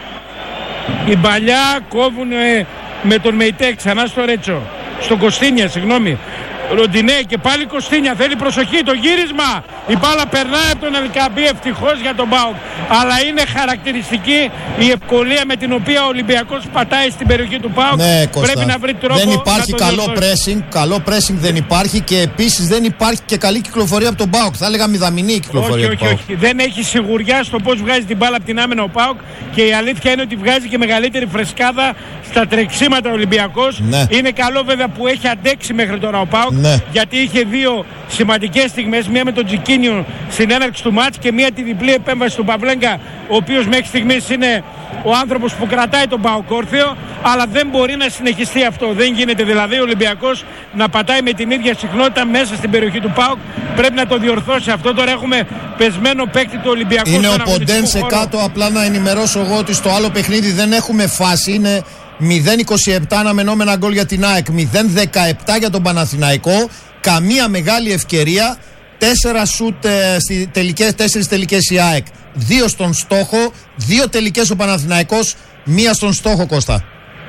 Η μπαλιά κόβουν με τον Μεϊτέ ξανά στο Ρέτσο. Στον Κωστίνια, συγγνώμη. Ροντινέ και πάλι Κωστίνια, θέλει προσοχή, το γύρισμα. Η μπάλα περνάει από τον Ελκαμπή, ευτυχώς για τον ΠΑΟΚ. Αλλά είναι χαρακτηριστική η ευκολία με την οποία ο Ολυμπιακός πατάει στην περιοχή του ΠΑΟΚ. Ναι, Κώστα. Πρέπει να βρει τρόπο. Δεν υπάρχει να καλό διορθώσει. pressing. Καλό pressing δεν υπάρχει και επίσης δεν υπάρχει και καλή κυκλοφορία από τον ΠΑΟΚ. Θα έλεγα μηδαμινή κυκλοφορία. Όχι, του όχι, ΠΑΟΚ. όχι. Δεν έχει σιγουριά στο πώς βγάζει την μπάλα από την άμυνα ο ΠΑΟΚ. Και η αλήθεια είναι ότι βγάζει και μεγαλύτερη φρεσκάδα στα τρεξίματα ο Ολυμπιακός. Ναι. Είναι καλό βέβαια που έχει αντέξει μέχρι τώρα ο ΠΑΟΚ. Ναι. Γιατί είχε δύο σημαντικές στιγμές. Μία με τον Τζικίνιο στην έναρξη του μάτς και μία τη διπλή επέμβαση του Παυλέγκα, ο οποίος μέχρι στιγμής είναι ο άνθρωπος που κρατάει τον ΠΑΟΚ όρθιο. Αλλά δεν μπορεί να συνεχιστεί αυτό. Δεν γίνεται δηλαδή ο Ολυμπιακός να πατάει με την ίδια συχνότητα μέσα στην περιοχή του ΠΑΟΚ. Πρέπει να το διορθώσει αυτό. Τώρα έχουμε πεσμένο παίκτη του Ολυμπιακού. Είναι ο Ποντένσε κάτω. Απλά να ενημερώσω εγώ ότι στο άλλο παιχνίδι δεν έχουμε φάση. Είναι μηδέν είκοσι επτά αναμενόμενα γκολ για την ΑΕΚ, μηδέν δεκαεπτά για τον Παναθηναϊκό. Καμία μεγάλη ευκαιρία. Τέσσερα σουτ ε, στις τελικές, τέσσερις τελικές η ΑΕΚ. Δύο στον στόχο. Δύο τελικές ο Παναθηναϊκός. Μία στον στόχο, Κώστα.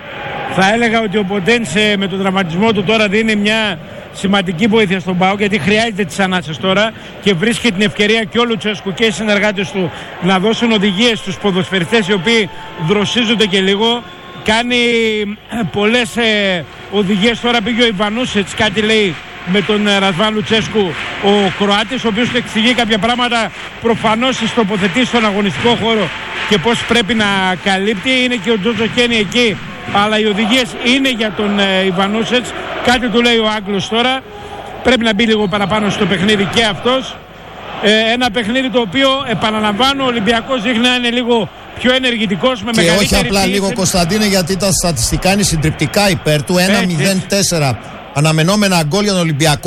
Θα έλεγα ότι ο Ποντένσε με τον τραυματισμό του τώρα δίνει μια σημαντική βοήθεια στον ΠΑΟΚ, γιατί χρειάζεται τις ανάσες τώρα και βρίσκει την ευκαιρία και ο Λουτσέσκου και οι συνεργάτες του να δώσουν οδηγίες στους ποδοσφαιριστές οι οποίοι δροσίζονται και λίγο. Κάνει πολλές ε, οδηγίες. Τώρα πήγε ο Ιβανούσετς, κάτι λέει με τον ε, Ρασβάν Λουτσέσκου ο Κροάτης, ο οποίος του εξηγεί κάποια πράγματα προφανώς στις τοποθετήσεις στον αγωνιστικό χώρο και πώς πρέπει να καλύπτει. Είναι και ο Τζότζο Κένι εκεί, αλλά οι οδηγίες είναι για τον ε, Ιβανούσετς. Κάτι του λέει ο Άγγλος τώρα. Πρέπει να μπει λίγο παραπάνω στο παιχνίδι και αυτός. Ε, ένα παιχνίδι το οποίο, επαναλαμβάνω, ο Ολυμπιακός δείχνει να είναι λίγο πιο ενεργητικός, με και μεγαλύτερη όχι απλά πίεση. λίγο, Κωνσταντίνε, γιατί τα στατιστικά είναι συντριπτικά υπέρ του. ένα μηδέν τέσσερα έτσι. αναμενόμενα γκολ για τον Ολυμπιακό.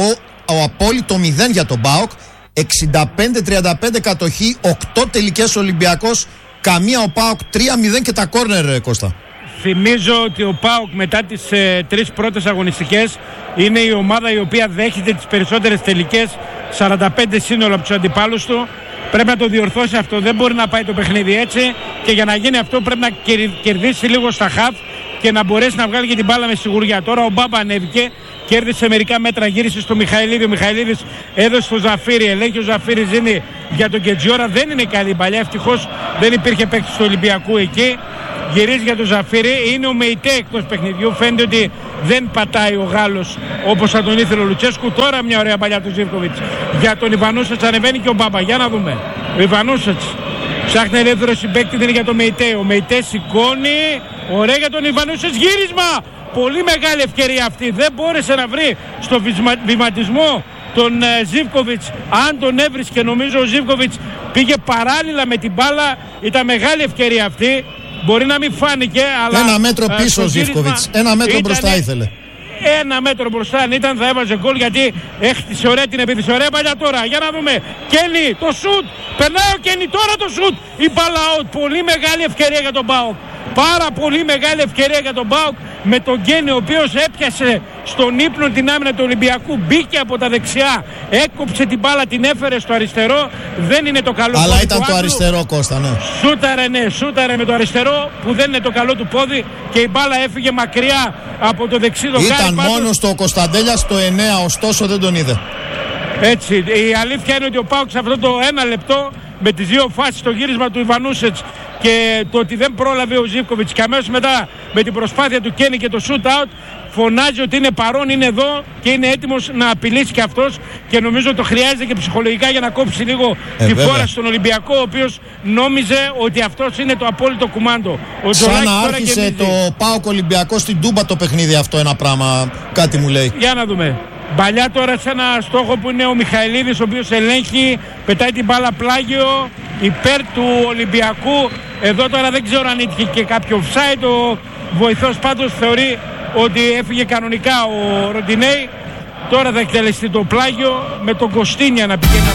ο απόλυτο μηδέν για τον ΠΑΟΚ. εξήντα πέντε τριάντα πέντε κατοχή, οκτώ τελικές Ολυμπιακός, καμία ο ΠΑΟΚ, τρία μηδέν και τα κόρνερ, Κώστα. Θυμίζω ότι ο ΠΑΟΚ μετά τις ε, τρεις πρώτες αγωνιστικές είναι η ομάδα η οποία δέχεται τις περισσότερες τελικές, σαράντα πέντε σύνολο από τους αντιπάλους του. Πρέπει να το διορθώσει αυτό, δεν μπορεί να πάει το παιχνίδι έτσι, και για να γίνει αυτό πρέπει να κερδίσει λίγο στα χαφ και να μπορέσει να βγάλει και την μπάλα με σιγουριά. Τώρα ο Μπάμπα ανέβηκε, κέρδισε μερικά μέτρα, γύρισε στο Μιχαηλίδη. Ο Μιχαηλίδης έδωσε στο Ζαφύρι, ελέγχει ο Ζαφύρι, δίνει για τον Κετζιόρα. Δεν είναι καλή παλιά, ευτυχώς δεν υπήρχε παίκτης του Ολυμπιακού εκεί. Γυρίζει για τον Ζαφύρι, είναι ο Μεϊτέ εκτός παιχνιδιού. Φαίνεται ότι δεν πατάει ο Γάλλος όπως θα τον ήθελε ο Λουτσέσκου. Τώρα μια ωραία παλιά του Ζίβκοβιτς για τον Ιβανούσετς, ανεβαίνει και ο Μπάμπα. Για να δούμε. Ο Ιβανούσετς ψάχνει ελεύθερο συμπαίκτη, είναι για τον Μεϊτέ. Ο Μεϊτέ σηκώνει, ωραία για τον Ιβανούσετς, γύρισμα! Πολύ μεγάλη ευκαιρία αυτή. Δεν μπόρεσε να βρει στο βηματισμό τον ε, Ζίβκοβιτς. Αν τον έβρισκε, νομίζω ο Ζίβκοβιτς πήγε παράλληλα με την μπάλα. Ήταν μεγάλη ευκαιρία αυτή. Μπορεί να μην φάνηκε, αλλά ένα μέτρο πίσω ο Ζίβκοβιτς. Ένα μέτρο μπροστά ήθελε. Ένα μέτρο μπροστά, αν ήταν θα έβαζε γκολ, γιατί έχτισε ωραία την επίθεση. Ωραία παλιά τώρα, για να δούμε. Κένι, το σουτ. Περνάει ο Κένι, τώρα το σουτ. Η μπάλα out. Πολύ μεγάλη ευκαιρία για τον ΠΑΟΚ. Πάρα πολύ μεγάλη ευκαιρία για τον ΠΑΟΚ, με τον Γκένι, ο οποίος έπιασε στον ύπνο την άμυνα του Ολυμπιακού, μπήκε από τα δεξιά, έκοψε την μπάλα, την έφερε στο αριστερό. Δεν είναι το καλό. Αλλά πόδι ήταν του το άντρου. αριστερό, Κώστα, ναι. Σούταρε, ναι, σούταρε με το αριστερό, που δεν είναι το καλό του πόδι, και η μπάλα έφυγε μακριά από το δεξί δοκάρι. Ήταν πάντως μόνος του ο Κωνσταντέλιας στο εννέα, ωστόσο δεν τον είδε. Έτσι, η αλήθεια είναι ότι ο ΠΑΟΚ σε αυτό το ένα λεπτό, με τις δύο φάσεις, το γύρισμα του Ιβανούσετς και το ότι δεν πρόλαβε ο Ζίβκοβιτς, και αμέσως μετά με την προσπάθεια του Κένι και το shoot out, φωνάζει ότι είναι παρόν, είναι εδώ και είναι έτοιμος να απειλήσει και αυτός, και νομίζω το χρειάζεται και ψυχολογικά για να κόψει λίγο ε, τη βέβαια. φόρα στον Ολυμπιακό, ο οποίος νόμιζε ότι αυτός είναι το απόλυτο κουμάντο. Ο Σαν να άρχισε το ΠΑΟΚ Ολυμπιακό στην Τούμπα το παιχνίδι αυτό, ένα πράγμα, κάτι μου λέει. Για να δούμε. Μπαλιά τώρα σε ένα στόχο που είναι ο Μιχαηλίδης, ο οποίος ελέγχει, πετάει την μπάλα πλάγιο υπέρ του Ολυμπιακού. Εδώ τώρα δεν ξέρω αν ήτυχε και κάποιο offside. Ο βοηθός πάντως θεωρεί ότι έφυγε κανονικά ο Ροντινέη. Τώρα θα εκτελεστεί το πλάγιο με τον Κωστίνια να πηγαίνει.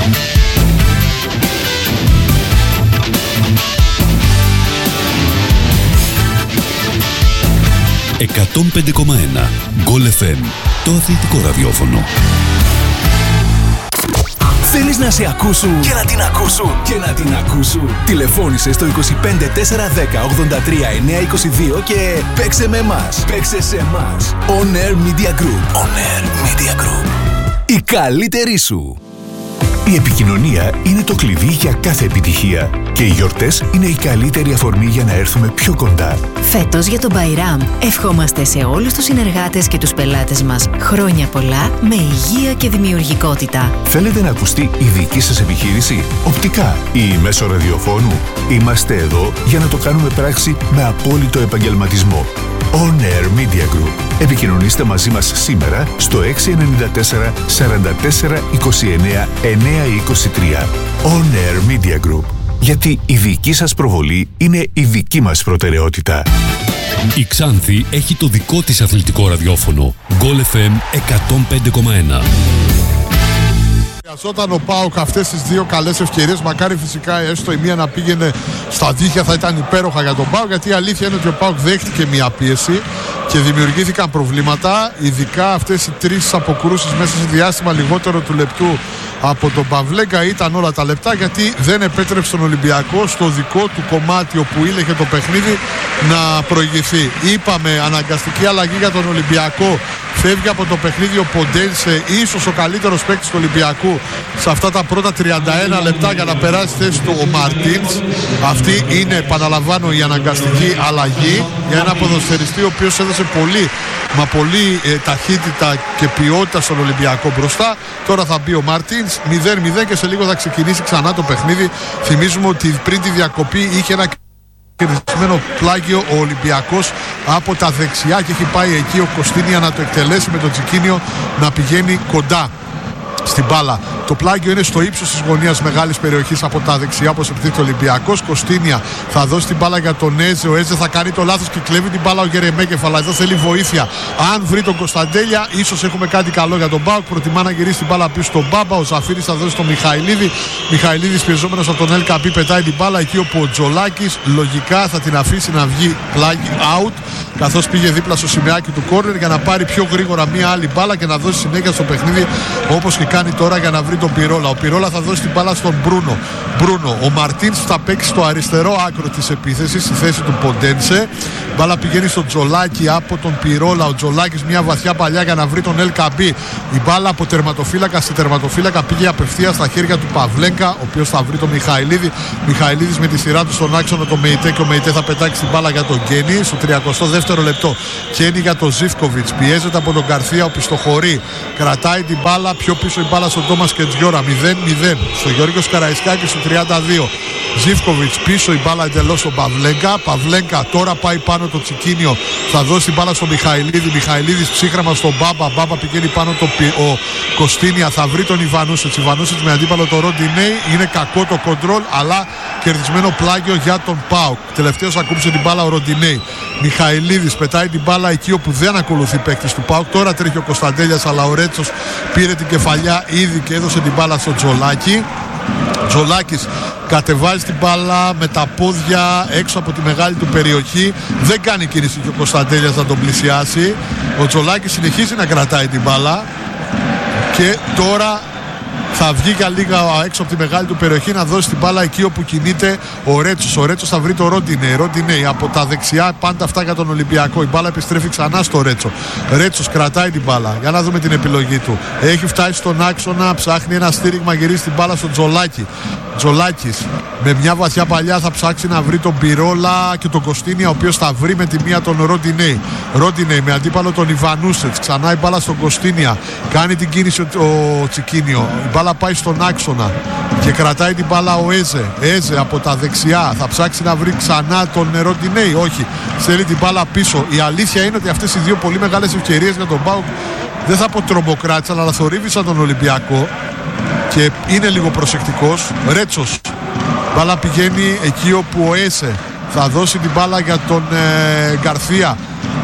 εκατόν πέντε κόμμα ένα Γκολ εφ εμ, το αθλητικό ραδιόφωνο. Θέλεις να σε ακούσουν και να την ακούσουν και να την ακούσουν. Τηλεφώνησε στο είκοσι πέντε τέσσερα δέκα ογδόντα τρία εννιακόσια είκοσι δύο και παίξε με εμάς. Παίξε σε εμάς. On Air Media Group. On Air Media Group. Η καλύτερη σου. Η επικοινωνία είναι το κλειδί για κάθε επιτυχία και οι γιορτές είναι η καλύτερη αφορμή για να έρθουμε πιο κοντά. Φέτος για τον Μπαϊράμ ευχόμαστε σε όλους τους συνεργάτες και τους πελάτες μας χρόνια πολλά με υγεία και δημιουργικότητα. Θέλετε να ακουστεί η δική σας επιχείρηση, οπτικά ή μέσω ραδιοφώνου? Είμαστε εδώ για να το κάνουμε πράξη με απόλυτο επαγγελματισμό. On Air Media Group. Επικοινωνήστε μαζί μας σήμερα στο έξι εννιά τέσσερα σαράντα τέσσερα είκοσι εννέα εννιακόσια είκοσι τρία. On Air Media Group. Γιατί η δική σας προβολή είναι η δική μας προτεραιότητα. Η Ξάνθη έχει το δικό της αθλητικό ραδιόφωνο. Γκολ εφ εμ εκατόν πέντε κόμμα ένα. Χρειαζόταν ο ΠΑΟΚ αυτές τις δύο καλές ευκαιρίες. Μακάρι φυσικά έστω η μία να πήγαινε στα δίχτυα, θα ήταν υπέροχα για τον ΠΑΟΚ. Γιατί η αλήθεια είναι ότι ο ΠΑΟΚ δέχτηκε μια πίεση και δημιουργήθηκαν προβλήματα. Ειδικά αυτές οι τρεις αποκρούσεις μέσα σε διάστημα λιγότερο του λεπτού από τον Παυλέγκα ήταν όλα τα λεπτά, γιατί δεν επέτρεψε τον Ολυμπιακό στο δικό του κομμάτι όπου ήλεγε το παιχνίδι να προηγηθεί. Είπαμε, αναγκαστική αλλαγή για τον Ολυμπιακό. Φεύγει από το παιχνίδι ο Ποντένσε, ίσως ο καλύτερος παίκτης του Ολυμπιακού σε αυτά τα πρώτα τριάντα ένα λεπτά, για να περάσει θέση του ο Μαρτίνς. Αυτή είναι, επαναλαμβάνω, η αναγκαστική αλλαγή για ένα ποδοσφαιριστή ο οποίος έδωσε πολύ, μα πολύ ε, ταχύτητα και ποιότητα στον Ολυμπιακό μπροστά. Τώρα θα μπει ο Μαρτίνς, μηδέν μηδέν, και σε λίγο θα ξεκινήσει ξανά το παιχνίδι. Θυμίζουμε ότι πριν τη διακοπή είχε ένα κερδισμένο πλάγιο ο Ολυμπιακός από τα δεξιά και έχει πάει εκεί ο Κωστίνια να το εκτελέσει, με το Τσικίνιο να πηγαίνει κοντά στην μπάλα. Το πλάγιο είναι στο ύψος της γωνίας μεγάλης περιοχής από τα δεξιά, όπως επιτίθεται ο Ολυμπιακός. Κωστίνια θα δώσει την μπάλα για τον Έζε. Ο Έζε θα κάνει το λάθος και κλέβει την μπάλα ο Γερεμέγεφ. Αλλά εδώ θέλει βοήθεια. Αν βρει τον Κωνσταντέλια, ίσως έχουμε κάτι καλό για τον Μπάουκ. Προτιμά να γυρίσει την μπάλα πίσω στον Μπάμπα. Ο Ζαφύρης θα δώσει στον Μιχαηλίδη. Μιχαηλίδης πιεζόμενος από τον Ελκαμπή πετάει την μπάλα εκεί όπου ο Τζολάκης λογικά θα την αφήσει να βγει πλάγι out, καθώς πήγε δίπλα στο σημαίακι του κόρνερ για να πάρει πιο γρήγορα μία άλλη μπάλα και να δώσει συνέχεια στο παιχνίδι όπως και κάνει τώρα για να βρει τον Πυρόλα. Ο Πυρόλα θα δώσει την μπάλα στον Μπρούνο. Μπρούνο. Ο Μαρτίνς θα παίξει στο αριστερό άκρο της επίθεσης στη θέση του Ποντένσε. Η μπάλα πηγαίνει στον Τζολάκη από τον Πυρόλα. Ο Τζολάκης μια βαθιά παλιά για να βρει τον Ελκαμπή. Η μπάλα από τερματοφύλακα σε τερματοφύλακα πήγε απευθείας στα χέρια του Παυλέγκα, ο οποίος θα βρει τον Μιχαηλίδη. Μιχαηλίδης με τη σειρά του στον άξονα το Μεϊτέ και ο Μεϊτέ θα πετάξει την μπάλα για τον Γκένι στο τριακοστό δεύτερο λεπτό. Γκένι για τον Ζίβκοβιτς. Πιέζεται από τον Γκαρθία, ο πιστοχωρεί. Κρατάει την μπάλα πιο πίσω η μπάλα στον Τόμας Κετζιόρα. μηδέν μηδέν. Στο Γιώργος Καραϊσκάκη στο τριάντα δύο. Ζίβκοβιτς πίσω η μπάλα εντελώς στον Παυλέγκα. Παυλέγκα τώρα πάει πάνω το Τσικίνιο. Θα δώσει την μπάλα στον Μιχαηλίδη. Μιχαηλίδης ψύχρεμα στον Μπάμπα. Μπάμπα πηγαίνει πάνω το ο Κωστίνια. Θα βρει τον Ιβανούσετς. Ιβανούσετς με αντίπαλο το Ροντινέι. Είναι κακό το κοντρόλ, αλλά κερδισμένο πλάγιο για τον Πάουκ. Τελευταίος ακούμπησε την μπάλα ο Ροντινέι. Μιχαηλίδης πετάει την μπάλα εκεί όπου δεν ακολουθεί παίκτης του Πάουκ. Τώρα τρέχει ο Κωνσταντέλιας, αλλά ο Ρέτσος πήρε την κεφαλιά ήδη και έδωσε την μπάλα στο Τζολάκη. Τζολάκης κατεβάζει την μπάλα με τα πόδια έξω από τη μεγάλη του περιοχή. Δεν κάνει κίνηση και ο Κωνσταντέλιας να τον πλησιάσει. Ο Τζολάκης συνεχίζει να κρατάει την μπάλα και τώρα θα βγει για λίγα έξω από τη μεγάλη του περιοχή να δώσει την μπάλα εκεί όπου κινείται ο Ρέτσος. Ο Ρέτσος θα βρει το Ρόντινεϊ. Ρόντινεϊ από τα δεξιά, πάντα αυτά για τον Ολυμπιακό. Η μπάλα επιστρέφει ξανά στο Ρέτσο. Ρέτσος κρατάει την μπάλα. Για να δούμε την επιλογή του. Έχει φτάσει στον άξονα, ψάχνει ένα στήριγμα, γυρίζει την μπάλα στον Τζολάκη. Τζολάκης με μια βαθιά παλιά θα ψάξει να βρει τον Πυρόλα και τον Κωστίνια, ο οποίος θα βρει με τη μία τον Ρόντινεϊ. Ρόντινεϊ με αντίπαλο τον Ιβανούσετς. Ξανά η μπάλα στον Κωστίνια. Κάνει την κίνηση ο Τσικίνιο. Η μπάλα πάει στον άξονα και κρατάει την μπάλα ο Έζε. Έζε από τα δεξιά θα ψάξει να βρει ξανά τον Ροντινέι. Όχι, στέλνει την μπάλα πίσω. Η αλήθεια είναι ότι αυτές οι δύο πολύ μεγάλες ευκαιρίες για τον Πάουκ, δεν θα πω τρομποκράτησαν, αλλά θορύβησαν τον Ολυμπιακό και είναι λίγο προσεκτικός. Ρέτσος. Μπάλα πηγαίνει εκεί όπου ο Έζε θα δώσει την μπάλα για τον ε, Γκαρθία.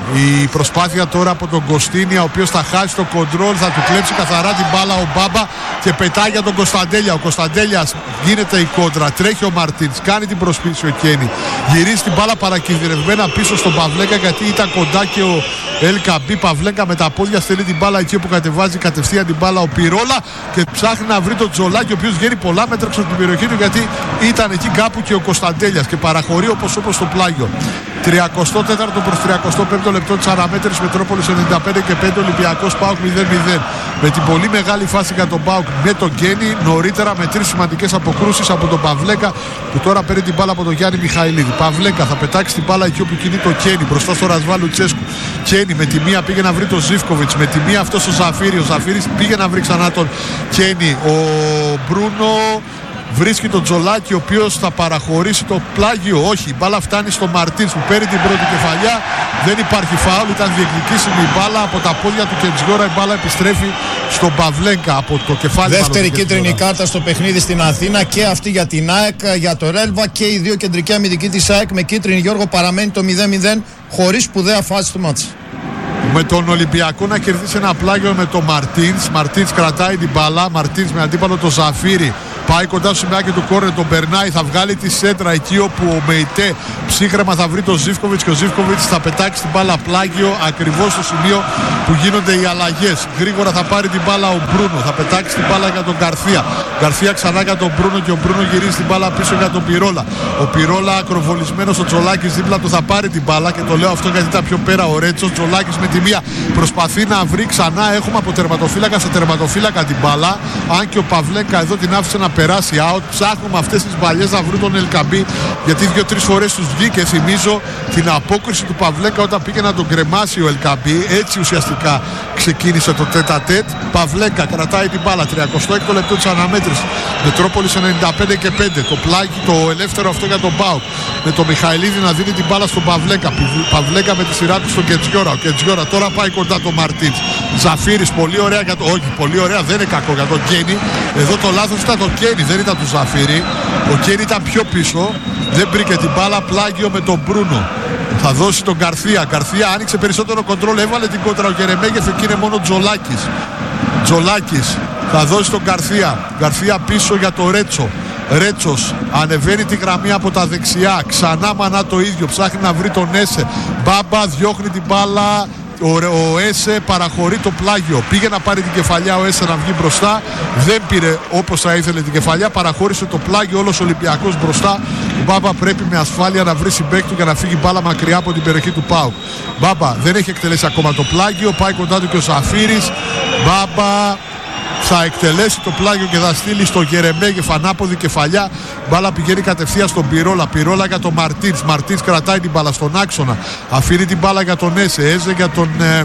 Η προσπάθεια τώρα από τον Κωστίνια, ο οποίος θα χάσει το κοντρόλ, θα του κλέψει καθαρά την μπάλα ο Μπάμπα και πετάει για τον Κωνσταντέλια. Ο Κωνσταντέλιας γίνεται η κόντρα, τρέχει ο Μαρτίνς, κάνει την προσπίση ο Κένι, γυρίζει την μπάλα παρακινδυνευμένα πίσω στον Παυλέγκα γιατί ήταν κοντά και ο Ελκαμπή. Παυλέγκα με τα πόδια στέλνει την μπάλα εκεί που κατεβάζει κατευθείαν την μπάλα ο Πυρόλα και ψάχνει να βρει τον Τζολάκη, ο οποίος βγαίνει πολλά μέτρα έξω από την περιοχή του γιατί ήταν εκεί κάπου και ο Κωνσταντέλιας και παραχωρεί όπως όπως στο πλάγιο. τριακοστό τέταρτο προς τριακοστό πέμπτο λεπτό της αναμέτρησης, Μετρόπολης ενενήντα πέντε και πέντε, Ολυμπιακός Πάουκ μηδέν μηδέν. Με την πολύ μεγάλη φάση για τον Πάουκ με τον Γκένι, νωρίτερα με τρεις σημαντικές αποκρούσεις από τον Παυλέκα που τώρα παίρνει την μπάλα από τον Γιάννη Μιχαηλίδη. Παυλέκα θα πετάξει την μπάλα εκεί όπου κινεί το Κένι μπροστά στο Ρασβάλου Τσέσκου. Κένι με τη μία πήγε να βρει τον Ζίβκοβιτς, με τη μία αυτό ο Ζαφύρη. Ο Ζαφύρης πήγε να βρει ξανά τον Κένι. Ο Μπρούνο βρίσκει τον Τζολάκη, ο οποίος θα παραχωρήσει το πλάγιο. Όχι, η μπάλα φτάνει στο Μαρτίνς που παίρνει την πρώτη κεφαλιά. Δεν υπάρχει φάουλ, ήταν διεκδικήσιμη η μπάλα από τα πόδια του Κετζιόρα. Η μπάλα επιστρέφει στον Παυλέγκα από το κεφάλι. Δεύτερη κίτρινη κάρτα στο παιχνίδι στην Αθήνα και αυτή για την ΑΕΚ, για το Ρέλβα και οι δύο κεντρικοί αμυντικοί της ΑΕΚ με κίτρινη. Γιώργο, παραμένει το μηδέν μηδέν χωρίς σπουδαία φάση του μάτς. Με τον Ολυμπιακό να κερδίσει ένα πλάγιο με τον Μαρτίνς. Μαρτίνς κρατάει την μπάλα. Μαρτίνς με αντίπαλο το Ζαφύρι. Πάει κοντά στο σημαίακι του κόρνερ, τον περνάει. Θα βγάλει τη σέντρα εκεί όπου ο Μεϊτέ ψύχρεμα θα βρει τον Ζίβκοβιτς και ο Ζίβκοβιτς θα πετάξει την μπάλα πλάγιο ακριβώς στο σημείο που γίνονται οι αλλαγές. Γρήγορα θα πάρει την μπάλα ο Μπρούνο. Θα πετάξει την μπάλα για τον Γκαρθία. Γκαρθία ξανά για τον Μπρούνο και ο Μπρούνο γυρίζει την μπάλα πίσω για τον Πυρόλα. Ο Πυρόλα ακροβολισμένος ο Τζολάκης δίπλα του θα πάρει την μπάλα και το λέω αυτό γιατί ήταν πιο πέρα ο Ρέτσος. Τζολάκης με τη μία προσπαθεί να βρει ξανά. Έχουμε από τερματοφύλακα σε τερματοφύλακα την μπάλα. Αν και ο Παυλέγκα εδώ την άφησε να περάσει out. Ψάχνουμε αυτές τις μπαλιές να βρουν τον Ελκαμπή γιατί δύο-τρεις φορές τους βγήκε. Θυμίζω την απόκριση του Παυλέγκα όταν πήγε να τον κρεμάσει ο Ελκαμπή. Έτσι ουσιαστικά ξεκίνησε το τέτα τέτ. Παυλέγκα κρατάει την μπάλα. τριακοστό έκτο λεπτό της αναμέτρησης. Μετρόπολης ενενήντα πέντε και πέντε. Το πλάγι, το ελεύθερο αυτό για τον Πάουκ. Με τον Μιχαηλίδη να δίνει την μπάλα στον Παυλέγκα. Παυλέγκα με τη σειρά του στον Κετζιόρα. Ο Κετζιόρα τώρα πάει κοντά το Μαρτίνς. Ζαφύρης, πολύ ωραία για το. Όχι, πολύ ωραία, δεν είναι κακό για τον Κένι. Εδώ το λάθος ήταν το Κένι, δεν ήταν του Ζαφύρη. Ο Κένι ήταν πιο πίσω. Δεν βρήκε την μπάλα, πλάγιο με τον Μπρούνο. Θα δώσει τον Γκαρθία. Γκαρθία άνοιξε περισσότερο κοντρόλ, έβαλε την κόντρα ο Γερεμέγεφ, εκεί είναι μόνο Τζολάκης. Τζολάκης θα δώσει τον Γκαρθία. Γκαρθία πίσω για το Ρέτσο. Ρέτσος ανεβαίνει τη γραμμή από τα δεξιά. Ξανά Μανά το ίδιο. Ψάχνει να βρει τον Έσε. Μπάμπα διώχνει την μπάλα. Ο, ο Έσε παραχωρεί το πλάγιο. Πήγε να πάρει την κεφαλιά ο Έσε να βγει μπροστά. Δεν πήρε όπως θα ήθελε την κεφαλιά. Παραχώρησε το πλάγιο. Όλος ο Ολυμπιακός μπροστά. Ο Μπάμπα πρέπει με ασφάλεια να βρει συμπαίκτη του για να φύγει μπάλα μακριά από την περιοχή του ΠΑΟΚ. Μπάμπα δεν έχει εκτελέσει ακόμα το πλάγιο. Πάει κοντά του και ο Ζαφύρης. Μπάμπα θα εκτελέσει το πλάγιο και θα στείλει στο Γερεμέγεφ ανάποδη κεφαλιά. Μπάλα πηγαίνει κατευθείαν στον Πυρόλα. Πυρόλα για τον Μαρτίνς. Μαρτίνς κρατάει την μπάλα στον άξονα. Αφήνει την μπάλα για τον Έσε. Έζε για τον ε,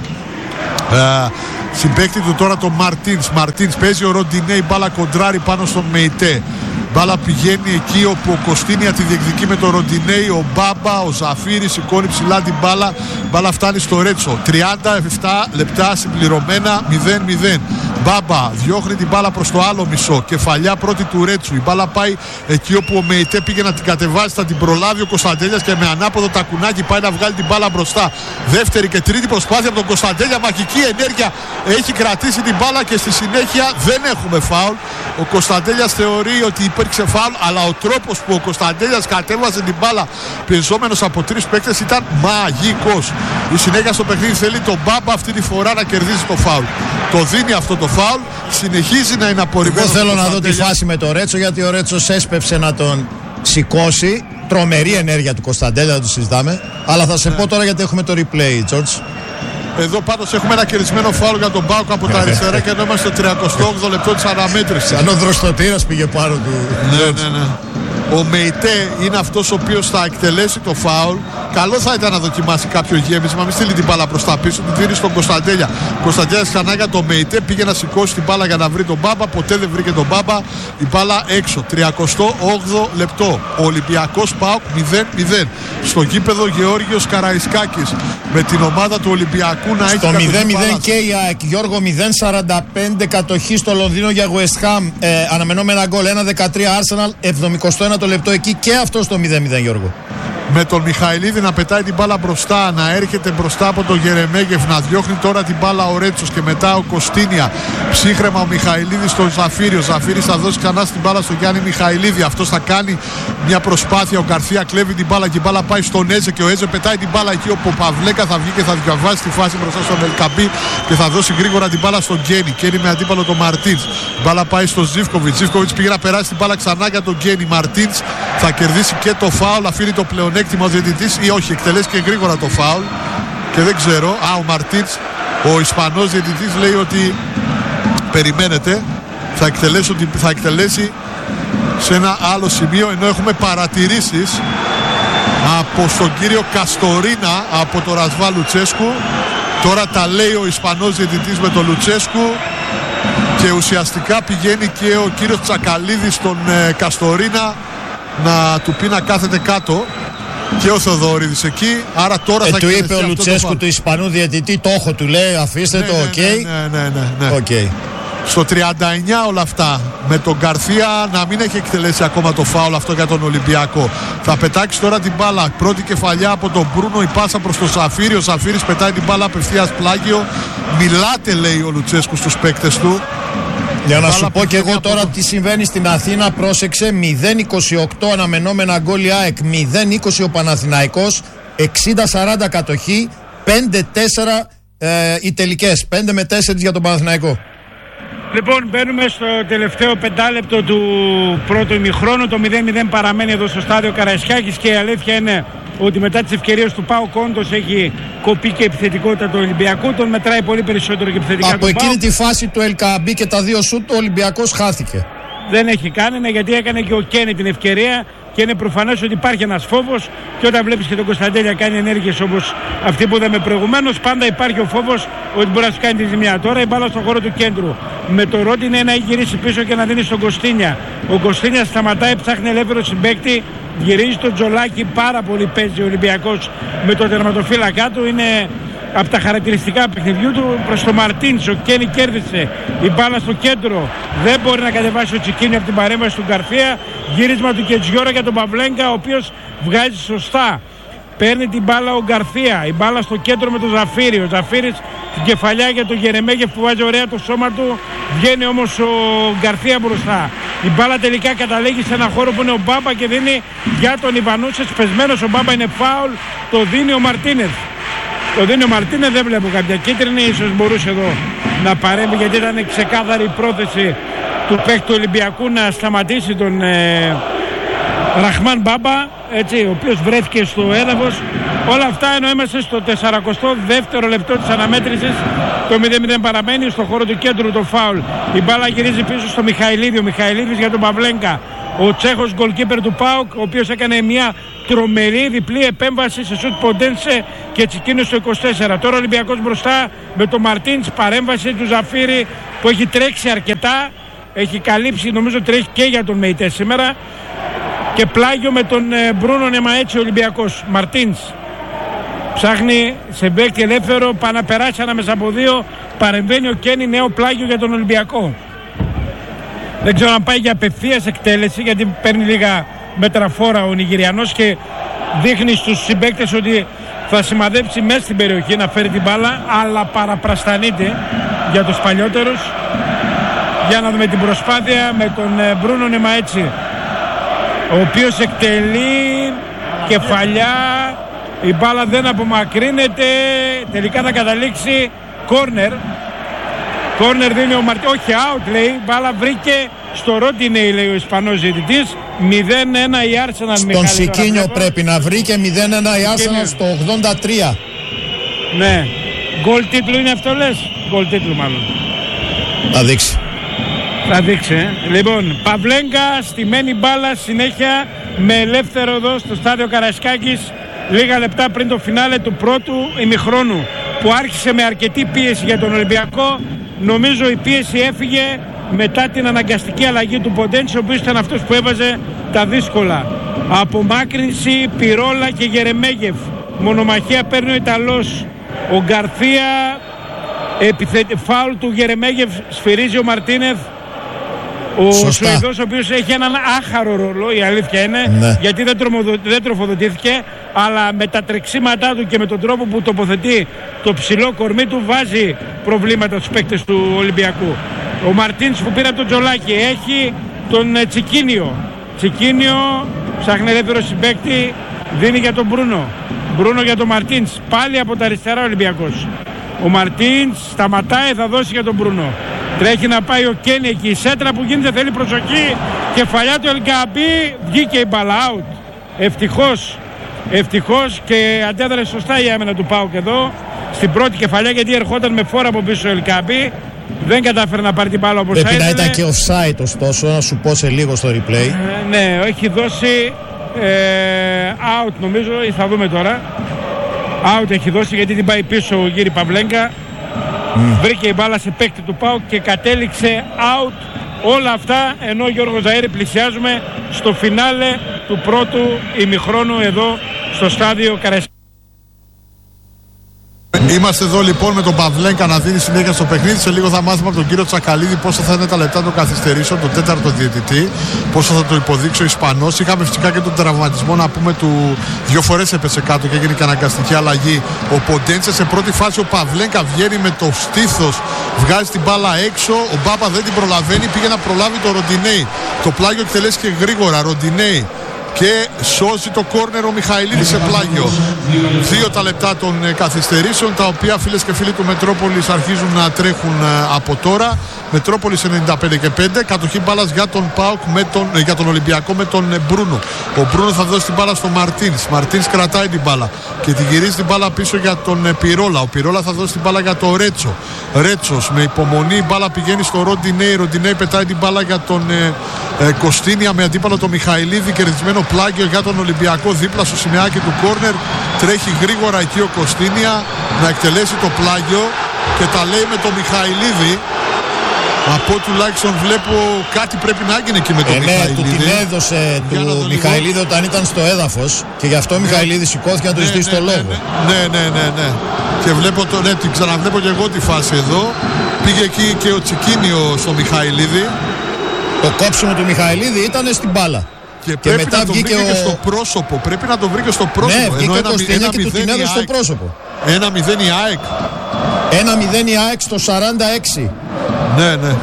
ε, συμπαίκτη του τώρα τον Μαρτίνς. Μαρτίνς παίζει ο Ροντινέι. Μπάλα κοντράρει πάνω στον Μεϊτέ. Μπάλα πηγαίνει εκεί όπου ο Κωστίνια τη διεκδικεί με τον Ροντινέι. Ο Μπάμπα, ο Ζαφύρης σηκώνει ψηλά την μπάλα. Μπάλα φτάνει στο Ρέτσο. τριάντα επτά λεπτά συμπληρωμένα, μηδέν μηδέν. Μπάμπα διώχνει την μπάλα προς το άλλο μισό. Κεφαλιά πρώτη του Ρέτσου. Η μπάλα πάει εκεί όπου ο Μεϊτέ πήγε να την κατεβάσει. Θα την προλάβει ο Κωνσταντέλιας και με ανάποδο τακουνάκι πάει να βγάλει την μπάλα μπροστά. Δεύτερη και τρίτη προσπάθεια από τον Κωνσταντέλια. Μαγική ενέργεια έχει κρατήσει την μπάλα και στη συνέχεια δεν έχουμε φάουλ. Ο Κωνσταντέλιας θεωρεί ότι υπήρξε φάουλ, αλλά ο τρόπος που ο Κωνσταντέλιας κατέβασε την μπάλα πιεζόμενος από τρεις παίκτες ήταν μαγικός. Η συνέχεια στο παιχνίδι θέλει τον Μπάμπα αυτή τη φορά να κερδίσει το φάουλ. Το δίνει αυτό το φάουλ, συνεχίζει να είναι απορριμμένος. Εγώ θέλω να δω τη φάση με το Ρέτσο, γιατί ο Ρέτσος έσπευσε να τον σηκώσει. Τρομερή ενέργεια του Κωνσταντέλια, δεν το συζητάμε. Αλλά θα σε ναι. πω τώρα γιατί έχουμε το replay, George. Εδώ πάντως έχουμε ένα κερδισμένο φάουλ για τον Μπάουκ από τα αριστερά και εδώ είμαστε στο τριαντοοκτώ όγδοο λεπτό της αναμέτρησης. Σαν ο δροστοτήρας πήγε πάνω του. Ναι, ναι, ναι. Ο Μεϊτέ είναι αυτός ο οποίος θα εκτελέσει το φάουλ. Καλό θα ήταν να δοκιμάσει κάποιο γέμισμα, μην στείλει την μπάλα προς τα πίσω, την δίνει στον Κωνσταντέλια. Κωνσταντέλιας ξανά για τον Μεϊτέ, πήγε να σηκώσει την μπάλα για να βρει τον Μπάμπα, ποτέ δεν βρήκε τον Μπάμπα. Η μπάλα έξω. τριαντοοκτώ όγδοο λεπτό. Ο Ολυμπιακός ΠΑΟΚ μηδέν μηδέν. Στο γήπεδο Γεώργιος Καραϊσκάκης. Με την ομάδα του Ολυμπιακού να έχει στο μηδέν μηδέν και η ΑΕΚ. Γιώργο μηδέν σαράντα πέντε κατοχή στο Λονδίνο για West Ham. Ε, αναμενόμενα γκολ ένα δεκατρία Arsenal, εβδομηκοστό ένα το λεπτό εκεί και αυτό στο μηδέν μηδέν, Γιώργο. Με τον Μιχαηλίδη να πετάει την μπάλα μπροστά, να έρχεται μπροστά από τον Γερεμέγεφ, να διώχνει τώρα την μπάλα ο Ρέτσος και μετά ο Κωστίνια. Ψύχρεμα ο Μιχαηλίδης στον Ζαφύριο. Ο Ζαφύρης θα δώσει ξανά στην μπάλα στον Γιάννη Μιχαηλίδη. Αυτός θα κάνει μια προσπάθεια. Ο Γκαρθία κλέβει την μπάλα και η μπάλα πάει στον Έζε και ο Έζε πετάει την μπάλα εκεί όπου ο Παυλέκα θα βγει και θα διαβάσει τη φάση μπροστά στον Ελκαμπή και θα δώσει γρήγορα την μπάλα στον Γκένι. Γκένι με αντίπαλο τον Μαρτίνς. Μπάλα πάει στον Ζίβκοβιτς. Ζίβκοβιτς πήγε να περάσει την μπάλα ξανά για τον Γκένι. Μαρτίνς θα κερδίσει και το φάουλ, αφήνει το πλεονέκτημα ο διαιτητής ή όχι, εκτελέσει και γρήγορα το φάουλ και δεν ξέρω. Α, ο Μαρτίνς, ο Ισπανός διαιτητής λέει ότι περιμένετε, θα εκτελέσει, θα εκτελέσει σε ένα άλλο σημείο, ενώ έχουμε παρατηρήσεις από τον κύριο Καστορίνα από το Ρασβά Λουτσέσκου. Τώρα τα λέει ο Ισπανός διαιτητής με τον Λουτσέσκου και ουσιαστικά πηγαίνει και ο κύριος Τσακαλίδης στον ε, Καστορίνα να του πει να κάθεται κάτω και ο Θοδωρίδης εκεί. Άρα τώρα ε, θα του είπε ο Λουτσέσκου του Ισπανού διαιτητή, το έχω, του λέει, αφήστε ναι, το, οκ. Ναι, okay. ναι, ναι, ναι, ναι. Okay. Στο τριάντα εννιά όλα αυτά, με τον Γκαρθία να μην έχει εκτελέσει ακόμα το φάουλ αυτό για τον Ολυμπιακό. Θα πετάξει τώρα την μπάλα. Πρώτη κεφαλιά από τον Μπρούνο, η πάσα προς τον Σαφίρη. Ο Σαφίρης πετάει την μπάλα απευθείας πλάγιο. Μιλάτε, λέει ο Λουτσέσκου στους παίκτες του. Για να σου πω και εγώ τώρα το... τι συμβαίνει στην Αθήνα, πρόσεξε. Μηδέν είκοσι οκτώ αναμενόμενα γκολ η ΑΕΚ, μηδέν είκοσι ο Παναθηναϊκός, εξήντα σαράντα κατοχή, πέντε τέσσερα ε, οι τελικές, πέντε με τέσσερα για τον Παναθηναϊκό. Λοιπόν, μπαίνουμε στο τελευταίο πεντάλεπτο του πρώτου ημιχρόνου. Το μηδέν μηδέν παραμένει εδώ στο στάδιο Καραϊσκάκης και η αλήθεια είναι ότι μετά τις ευκαιρίες του ΠΑΟΚ όντως έχει κοπεί και επιθετικότητα του Ολυμπιακού. Τον μετράει πολύ περισσότερο και επιθετικά από του εκείνη ΠΑΟΚ. Τη φάση του Ελκαμπή και τα δύο σουτ ο Ολυμπιακός χάθηκε. Δεν έχει κάνει, ναι, γιατί έκανε και ο Κένι την ευκαιρία και είναι προφανές ότι υπάρχει ένας φόβος και όταν βλέπεις και τον Κωνσταντέλια κάνει ενέργειες όπως αυτή που είδαμε προηγουμένως, πάντα υπάρχει ο φόβος ότι μπορεί να σου κάνει τη ζημιά. Τώρα η μπάλα στον χώρο του κέντρου με το Ρότι είναι να έχει γυρίσει πίσω και να δίνει στον Κωστίνια. Ο Κωστίνια σταματάει, ψάχνει ελεύθερο συμπαίκτη, γυρίζει τον Τζολάκι, πάρα πολύ παίζει ο Ολυμπιακός με το τερματοφύλακά του. Είναι από τα χαρακτηριστικά παιχνιδιού του προς το Μαρτίνς. Ο Κένι κέρδισε η μπάλα στο κέντρο, δεν μπορεί να κατεβάσει ο Τσικίνιο από την παρέμβαση του Γκαρθία. Γύρισμα του Κετζιόρα για τον Παβλέγκα, ο οποίος βγάζει σωστά. Παίρνει την μπάλα ο Γκαρθία, η μπάλα στο κέντρο με τον Ζαφίρι. Ο Ζαφίρις την κεφαλιά για τον Γερεμέγεφ που βάζει ωραία το σώμα του. Βγαίνει όμως ο Γκαρθία μπροστά. Η μπάλα τελικά καταλήγει σε ένα χώρο που είναι ο Μπάμπα και δίνει για τον Ιβανούσες. Πεσμένος ο Μπάμπα, είναι φάουλ, το δίνει ο Μαρτίνεθ. Το δίνει ο Μαρτίνεθ, δεν βλέπω κάποια κίτρινη, ίσως μπορούσε εδώ να παρέμβει γιατί ήταν ξεκάθαρη η πρόθεση του παίκτη του Ολυμπιακού να σταματήσει τον ε, Ραχμάν Μπάμπα, έτσι, ο οποίος βρέθηκε στο έδαφος. Όλα αυτά ενώ είμαστε στο σαρανταεστό δεύτερο λεπτό της αναμέτρησης. Το μηδέν μηδέν παραμένει στο χώρο του κέντρου το φάουλ. Η μπάλα γυρίζει πίσω στο Μιχαηλίδη. Ο Μιχαηλίδης για τον Παβλέγκα. Ο Τσέχος γκολκίπερ του ΠΑΟΚ, ο οποίος έκανε μια τρομερή διπλή επέμβαση σε σουτ Ποντένσε και Τσικίνιο στο είκοσι τέσσερα. Τώρα ο Ολυμπιακός μπροστά με τον Μαρτίνς, παρέμβαση του Ζαφίρι που έχει τρέξει αρκετά. Έχει καλύψει, νομίζω τρέχει και για τον Μεϊτέ σήμερα. Και πλάγιο με τον ε, Μπρούνο Νεμαέτσι ο Ολυμπιακός. Μαρτίνς ψάχνει σε μπέκ ελεύθερο, πάει να περάσει ανάμεσα από δύο. Παρεμβαίνει ο Κένι, νέο πλάγιο για τον Ολυμπιακό. Δεν ξέρω αν πάει για απευθείας εκτέλεση γιατί παίρνει λίγα μέτρα φόρα ο Νιγηριανός και δείχνει στους συμπαίκτες ότι θα σημαδέψει μέσα στην περιοχή να φέρει την μπάλα, αλλά παραπραστανείται για τους παλιότερους. Για να δούμε την προσπάθεια με τον ε, Μπρούνο Νεμαέτσι, ο οποίος εκτελεί κεφαλιά, η μπάλα δεν απομακρύνεται, τελικά θα καταλήξει κόρνερ. Κόρνερ δίνει ο Μαρτίνς, όχι out λέει, η μπάλα βρήκε στο Ρόντινεϊ λέει ο Ισπανός διαιτητής. μηδέν ένα η Arsenal. Στον Σικίνιο πρέπει να βρει και μηδέν ένα η Arsenal στο ογδόντα τρία. Ναι, γκολ τίτλου είναι αυτό λες, γκολ τίτλου μάλλον. Θα δείξει. Θα δείξει, ε. Λοιπόν, Παβλέγκα, στημένη μπάλα συνέχεια με ελεύθερο εδώ στο στάδιο Καραϊσκάκης, λίγα λεπτά πριν το φινάλε του πρώτου ημιχρόνου, που άρχισε με αρκετή πίεση για τον Ολυμπιακό. Νομίζω η πίεση έφυγε μετά την αναγκαστική αλλαγή του Ποντένσε, ο οποίος ήταν αυτός που έβαζε τα δύσκολα. Απομάκρυνση, Πυρόλα και Γερεμέγεφ. Μονομαχία παίρνει ο Ιταλός. Ο Γκαρθία, επιθέτη, φάουλ του Γερεμέγεφ, σφυρίζει ο Μαρτίνεθ. Ο Σουηδός, ο οποίος έχει έναν άχαρο ρόλο, η αλήθεια είναι, ναι, γιατί δεν, τρομοδο, δεν τροφοδοτήθηκε, αλλά με τα τρεξίματά του και με τον τρόπο που τοποθετεί το ψηλό κορμί του βάζει προβλήματα στους παίκτες του Ολυμπιακού. Ο Μαρτίνς που πήρε τον Τζολάκη έχει τον ε, Τσικίνιο. Τσικίνιο ψάχνει ελεύθερο συμπαίκτη, δίνει για τον Μπρούνο. Μπρούνο για τον Μαρτίνς, πάλι από τα αριστερά ο Ολυμπιακός. Ο Μαρτίνς σταματάει, θα δώσει για τον Μπρούνο. Τρέχει να πάει ο Κένι εκεί, η σέντρα που γίνεται θέλει προσοχή, κεφαλιά του Ελγκαμπή, βγήκε η μπάλα out. Ευτυχώς, ευτυχώς και αντέδρασε σωστά η άμυνα του ΠΑΟΚ εδώ στην πρώτη κεφαλιά, γιατί ερχόταν με φόρα από πίσω ο Ελγκαμπή, δεν κατάφερε να πάρει την μπάλα όπως θα ήθελε. Πρέπει να ήταν και offside ωστόσο, να σου πω σε λίγο στο replay. Ε, ναι, έχει δώσει ε, out νομίζω, ή θα δούμε τώρα. Out έχει δώσει γιατί την πάει πίσω ο Γύρι Παβλέγκα. Mm. Βρήκε η μπάλα σε παίκτη του ΠΑΟΚ και κατέληξε out. Όλα αυτά ενώ Γιώργο Ζαΐρη πλησιάζουμε στο φινάλε του πρώτου ημιχρόνου εδώ στο στάδιο Καραϊσκάκης. Είμαστε εδώ λοιπόν με τον Παβλέγκα να δίνει συνέχεια στο παιχνίδι. Σε λίγο θα μάθουμε από τον κύριο Τσακαλίδη πόσα θα είναι τα λεπτά των καθυστερήσεων, τον τέταρτο διαιτητή, πόσα θα το υποδείξει ο Ισπανός. Είχαμε φυσικά και τον τραυματισμό να πούμε του. Δύο φορές έπεσε κάτω και έγινε και αναγκαστική αλλαγή. Ο Ποντένσε σε πρώτη φάση, ο Παβλέγκα βγαίνει με το στήθος, βγάζει την μπάλα έξω. Ο Μπάπα δεν την προλαβαίνει, πήγε να προλάβει το Ροντινέι. Το πλάγιο εκτελέσει και γρήγορα. Ροντινέι. Και σώζει το κόρνερ ο Μιχαηλίδης σε πλάγιο. Δύο τα λεπτά των ε, καθυστερήσεων, τα οποία φίλες και φίλοι του Μετρόπολης αρχίζουν να τρέχουν ε, από τώρα. Μετρόπολης ενενήντα πέντε και πέντε. Κατοχή μπάλας για τον ΠΑΟΚ, με τον, ε, για τον Ολυμπιακό με τον ε, Μπρούνο. Ο Μπρούνο θα δώσει την μπάλα στον Μαρτίνς. Μαρτίνς κρατάει την μπάλα και τη γυρίζει την μπάλα πίσω για τον ε, Πυρόλα. Ο Πυρόλα θα δώσει την μπάλα για τον Ρέτσο. Ρέτσος με υπομονή, η μπάλα πηγαίνει στο Ροντινέι. Ροντινέι πετάει την μπάλα για τον ε, ε, Κωστίνια με αντίπαλο τον Μιχαηλίδη. Κερδισμένο πλάγιο για τον Ολυμπιακό δίπλα στο σημαίακι του κόρνερ. Τρέχει γρήγορα εκεί ο Κωστίνια να εκτελέσει το πλάγιο και τα λέει με τον Μιχαηλίδη. Από τουλάχιστον βλέπω κάτι πρέπει να έγινε και με τον ε, Μιχαηλίδη. Ναι, του την έδωσε του Μιχαηλίδη όταν ήταν στο έδαφος και γι' αυτό ο Μιχαηλίδης σηκώθηκε να του ναι, ζητήσει ναι, το ναι, λόγο. Ναι, ναι, ναι, ναι. Και βλέπω το, ναι, την ξαναβλέπω και εγώ τη φάση εδώ. Πήγε εκεί και ο Τσικίνιο στο Μιχαηλίδη. Το κόψιμο του Μιχαηλίδη ήταν στην μπάλα. Και, και πρέπει μετά να το βγήκε βρήκε ο... και στο πρόσωπο. Πρέπει να το βρήκε στο πρόσωπο. Ναι, βγήκε Ενώ ο Κωστινιά και του την έδωσε στο πρόσωπο. ένα μηδέν η ΑΕΚ. ένα μηδέν η ΑΕΚ στο σαράντα έξι. Ναι, ναι.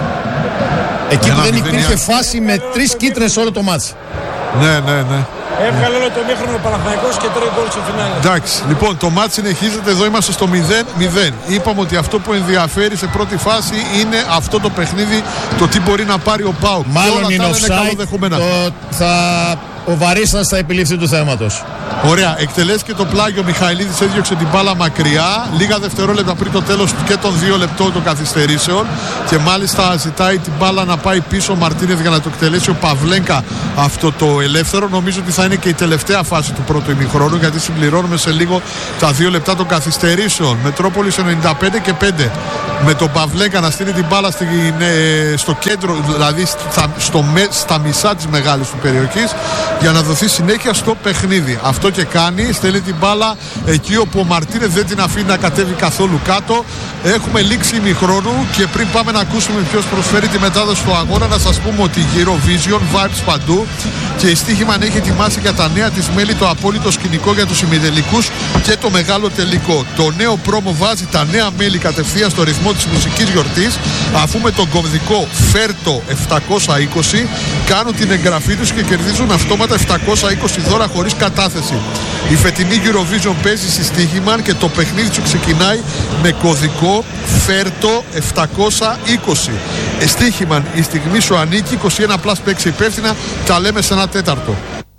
Εκεί που δεν μηδέν υπήρχε η φάση με τρεις κίτρινες όλο το μάτς. Ναι, ναι, ναι. Έβγαλε όλο το μήχρονο ο Παναθηναϊκός και τρώει γκολ στο φινάλε. Εντάξει, λοιπόν, το μάτς συνεχίζεται. Εδώ είμαστε στο μηδέν μηδέν. Είπαμε ότι αυτό που ενδιαφέρει σε πρώτη φάση είναι αυτό το παιχνίδι, το τι μπορεί να πάρει ο ΠΑΟΚ. Μάλλον είναι offside. Το, θα, ο Βαρίστας θα επιληφθεί του θέματος. Ωραία, εκτελέσει και το πλάγιο. Ο Μιχαηλίδης έδιωξε την μπάλα μακριά. Λίγα δευτερόλεπτα πριν το τέλος και των δύο λεπτών των καθυστερήσεων. Και μάλιστα ζητάει την μπάλα να πάει πίσω ο Μαρτίνεθ για να το εκτελέσει ο Παυλέγκα αυτό το ελεύθερο. Νομίζω ότι θα είναι και η τελευταία φάση του πρώτου ημιχρόνου, γιατί συμπληρώνουμε σε λίγο τα δύο λεπτά των καθυστερήσεων. Μετρόπολης ενενήντα πέντε και πέντε. Με τον Παυλέγκα να στείλει την μπάλα στην, ε, στο κέντρο, δηλαδή στα, στο, στα μισά της μεγάλης του περιοχής, για να δοθεί συνέχεια στο παιχνίδι. Αυτό και κάνει, στέλνει την μπάλα εκεί όπου ο Μαρτίνεθ δεν την αφήνει να κατέβει καθόλου κάτω. Έχουμε λήξη ημιχρόνου και πριν πάμε να ακούσουμε ποιος προσφέρει τη μετάδοση του αγώνα, να σας πούμε ότι Eurovision, vibes παντού, και η Στίχημαν έχει ετοιμάσει για τα νέα της μέλη το απόλυτο σκηνικό για τους ημιτελικούς και το μεγάλο τελικό. Το νέο πρόμο βάζει τα νέα μέλη κατευθείαν στο ρυθμό της μουσικής γιορτής, αφού με τον κωδικό Φέρτο επτακόσια είκοσι κάνουν την εγγραφή τους και κερδίζουν αυτόματα επτακόσια είκοσι δώρα χωρίς κατάθεση. Η φετινή Eurovision παίζει στη Στίχημαν και το παιχνίδι του ξεκινάει με κωδικό Φέρτο επτακόσια είκοσι. Στίχημαν, η στιγμή σου ανήκει. είκοσι ένα πλας παίξει υπεύθυνα. Τα λέμε σε ένα τέταρτο.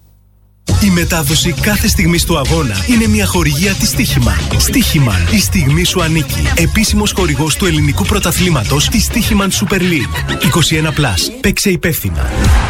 Η μετάδοση κάθε στιγμής του αγώνα είναι μια χορηγία της Στίχημαν. Στίχημαν, η στιγμή σου ανήκει. Επίσημος χορηγός του ελληνικού πρωταθλήματος της Στίχημαν Super League. είκοσι ένα πλας. Παίξε υπεύθυνα.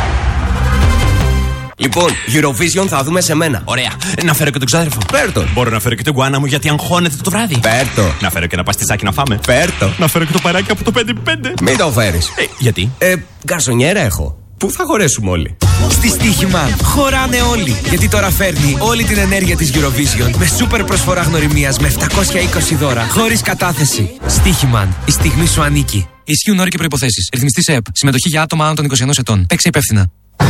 Λοιπόν, Eurovision θα δούμε σε μένα. Ωραία. Να φέρω και τον ξάδερφο. Φέρτο. Μπορώ να φέρω και τον γκουάνα μου γιατί αγχώνεται το βράδυ. Φέρτο. Να φέρω και ένα παστιτσάκι να φάμε. Φέρτο. Να φέρω και το παράκι από το πέντε πέντε. Μην το φέρεις. Ε, γιατί? Ε, γκαρσονιέρα έχω. Πού θα χωρέσουμε όλοι? Στη Στίχημαν χωράνε όλοι. Γιατί τώρα φέρνει όλη την ενέργεια της Eurovision με σούπερ προσφορά γνωριμίας με επτακόσια είκοσι δώρα χωρίς κατάθεση. Στίχημαν, η στιγμή σου ανήκει. Ισχύουν όροι και προϋποθέσεις. Ρυθμιστής ΕΕΠ. Συμμετοχή για άτομα άνω των είκοσι ενός ετών. Παίξε υπεύθυνα.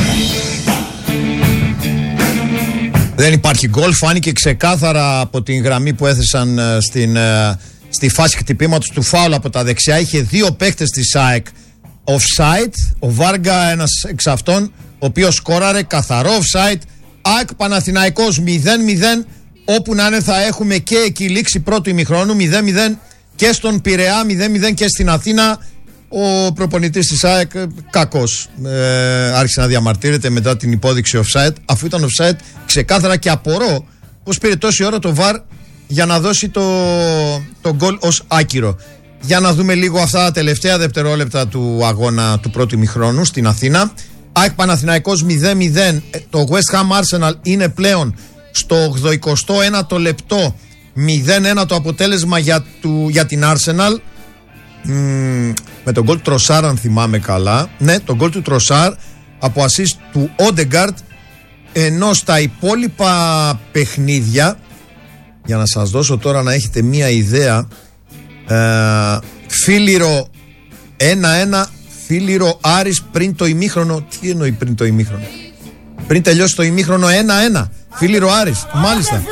Δεν υπάρχει γκολ, φάνηκε ξεκάθαρα από την γραμμή που έθεσαν στην, στη φάση χτυπήματος του φάουλ από τα δεξιά. Είχε δύο παίκτες της ΑΕΚ offside, ο Βάργα ένας εξ αυτών, ο οποίος σκόραρε καθαρό offside. ΑΕΚ Παναθηναϊκός μηδέν μηδέν, όπου να είναι θα έχουμε και εκεί λήξη πρώτου ημιχρόνου, μηδέν μηδέν και στον Πειραιά, μηδέν μηδέν και στην Αθήνα. Ο προπονητής της ΑΕΚ κακός ε, άρχισε να διαμαρτύρεται μετά την υπόδειξη offside, αφού ήταν offside ξεκάθαρα, και απορώ πως πήρε τόση ώρα το βαρ για να δώσει το, το γκολ ως άκυρο. Για να δούμε λίγο αυτά τα τελευταία δευτερόλεπτα του αγώνα του πρώτου ημιχρόνου στην Αθήνα. ΑΕΚ Παναθηναϊκός μηδέν μηδέν, το West Ham Arsenal είναι πλέον στο ογδοηκοστό ένατο λεπτό, μηδέν ένα το αποτέλεσμα για, του, για την Arsenal. Mm, με τον γκολ του Τροσάρ, αν θυμάμαι καλά. Ναι, τον γκολ του Τροσάρ από assist του Όντεγκαρτ. Ενώ στα υπόλοιπα παιχνίδια, για να σας δώσω τώρα να έχετε μία ιδέα, ε, Φίλιρο ένα ένα, Φίλιρο Άρης πριν το ημίχρονο. Τι εννοεί πριν το ημίχρονο? Πριν τελειώσει το ημίχρονο ένα ένα, Φίλιρο Άρης, μάλιστα.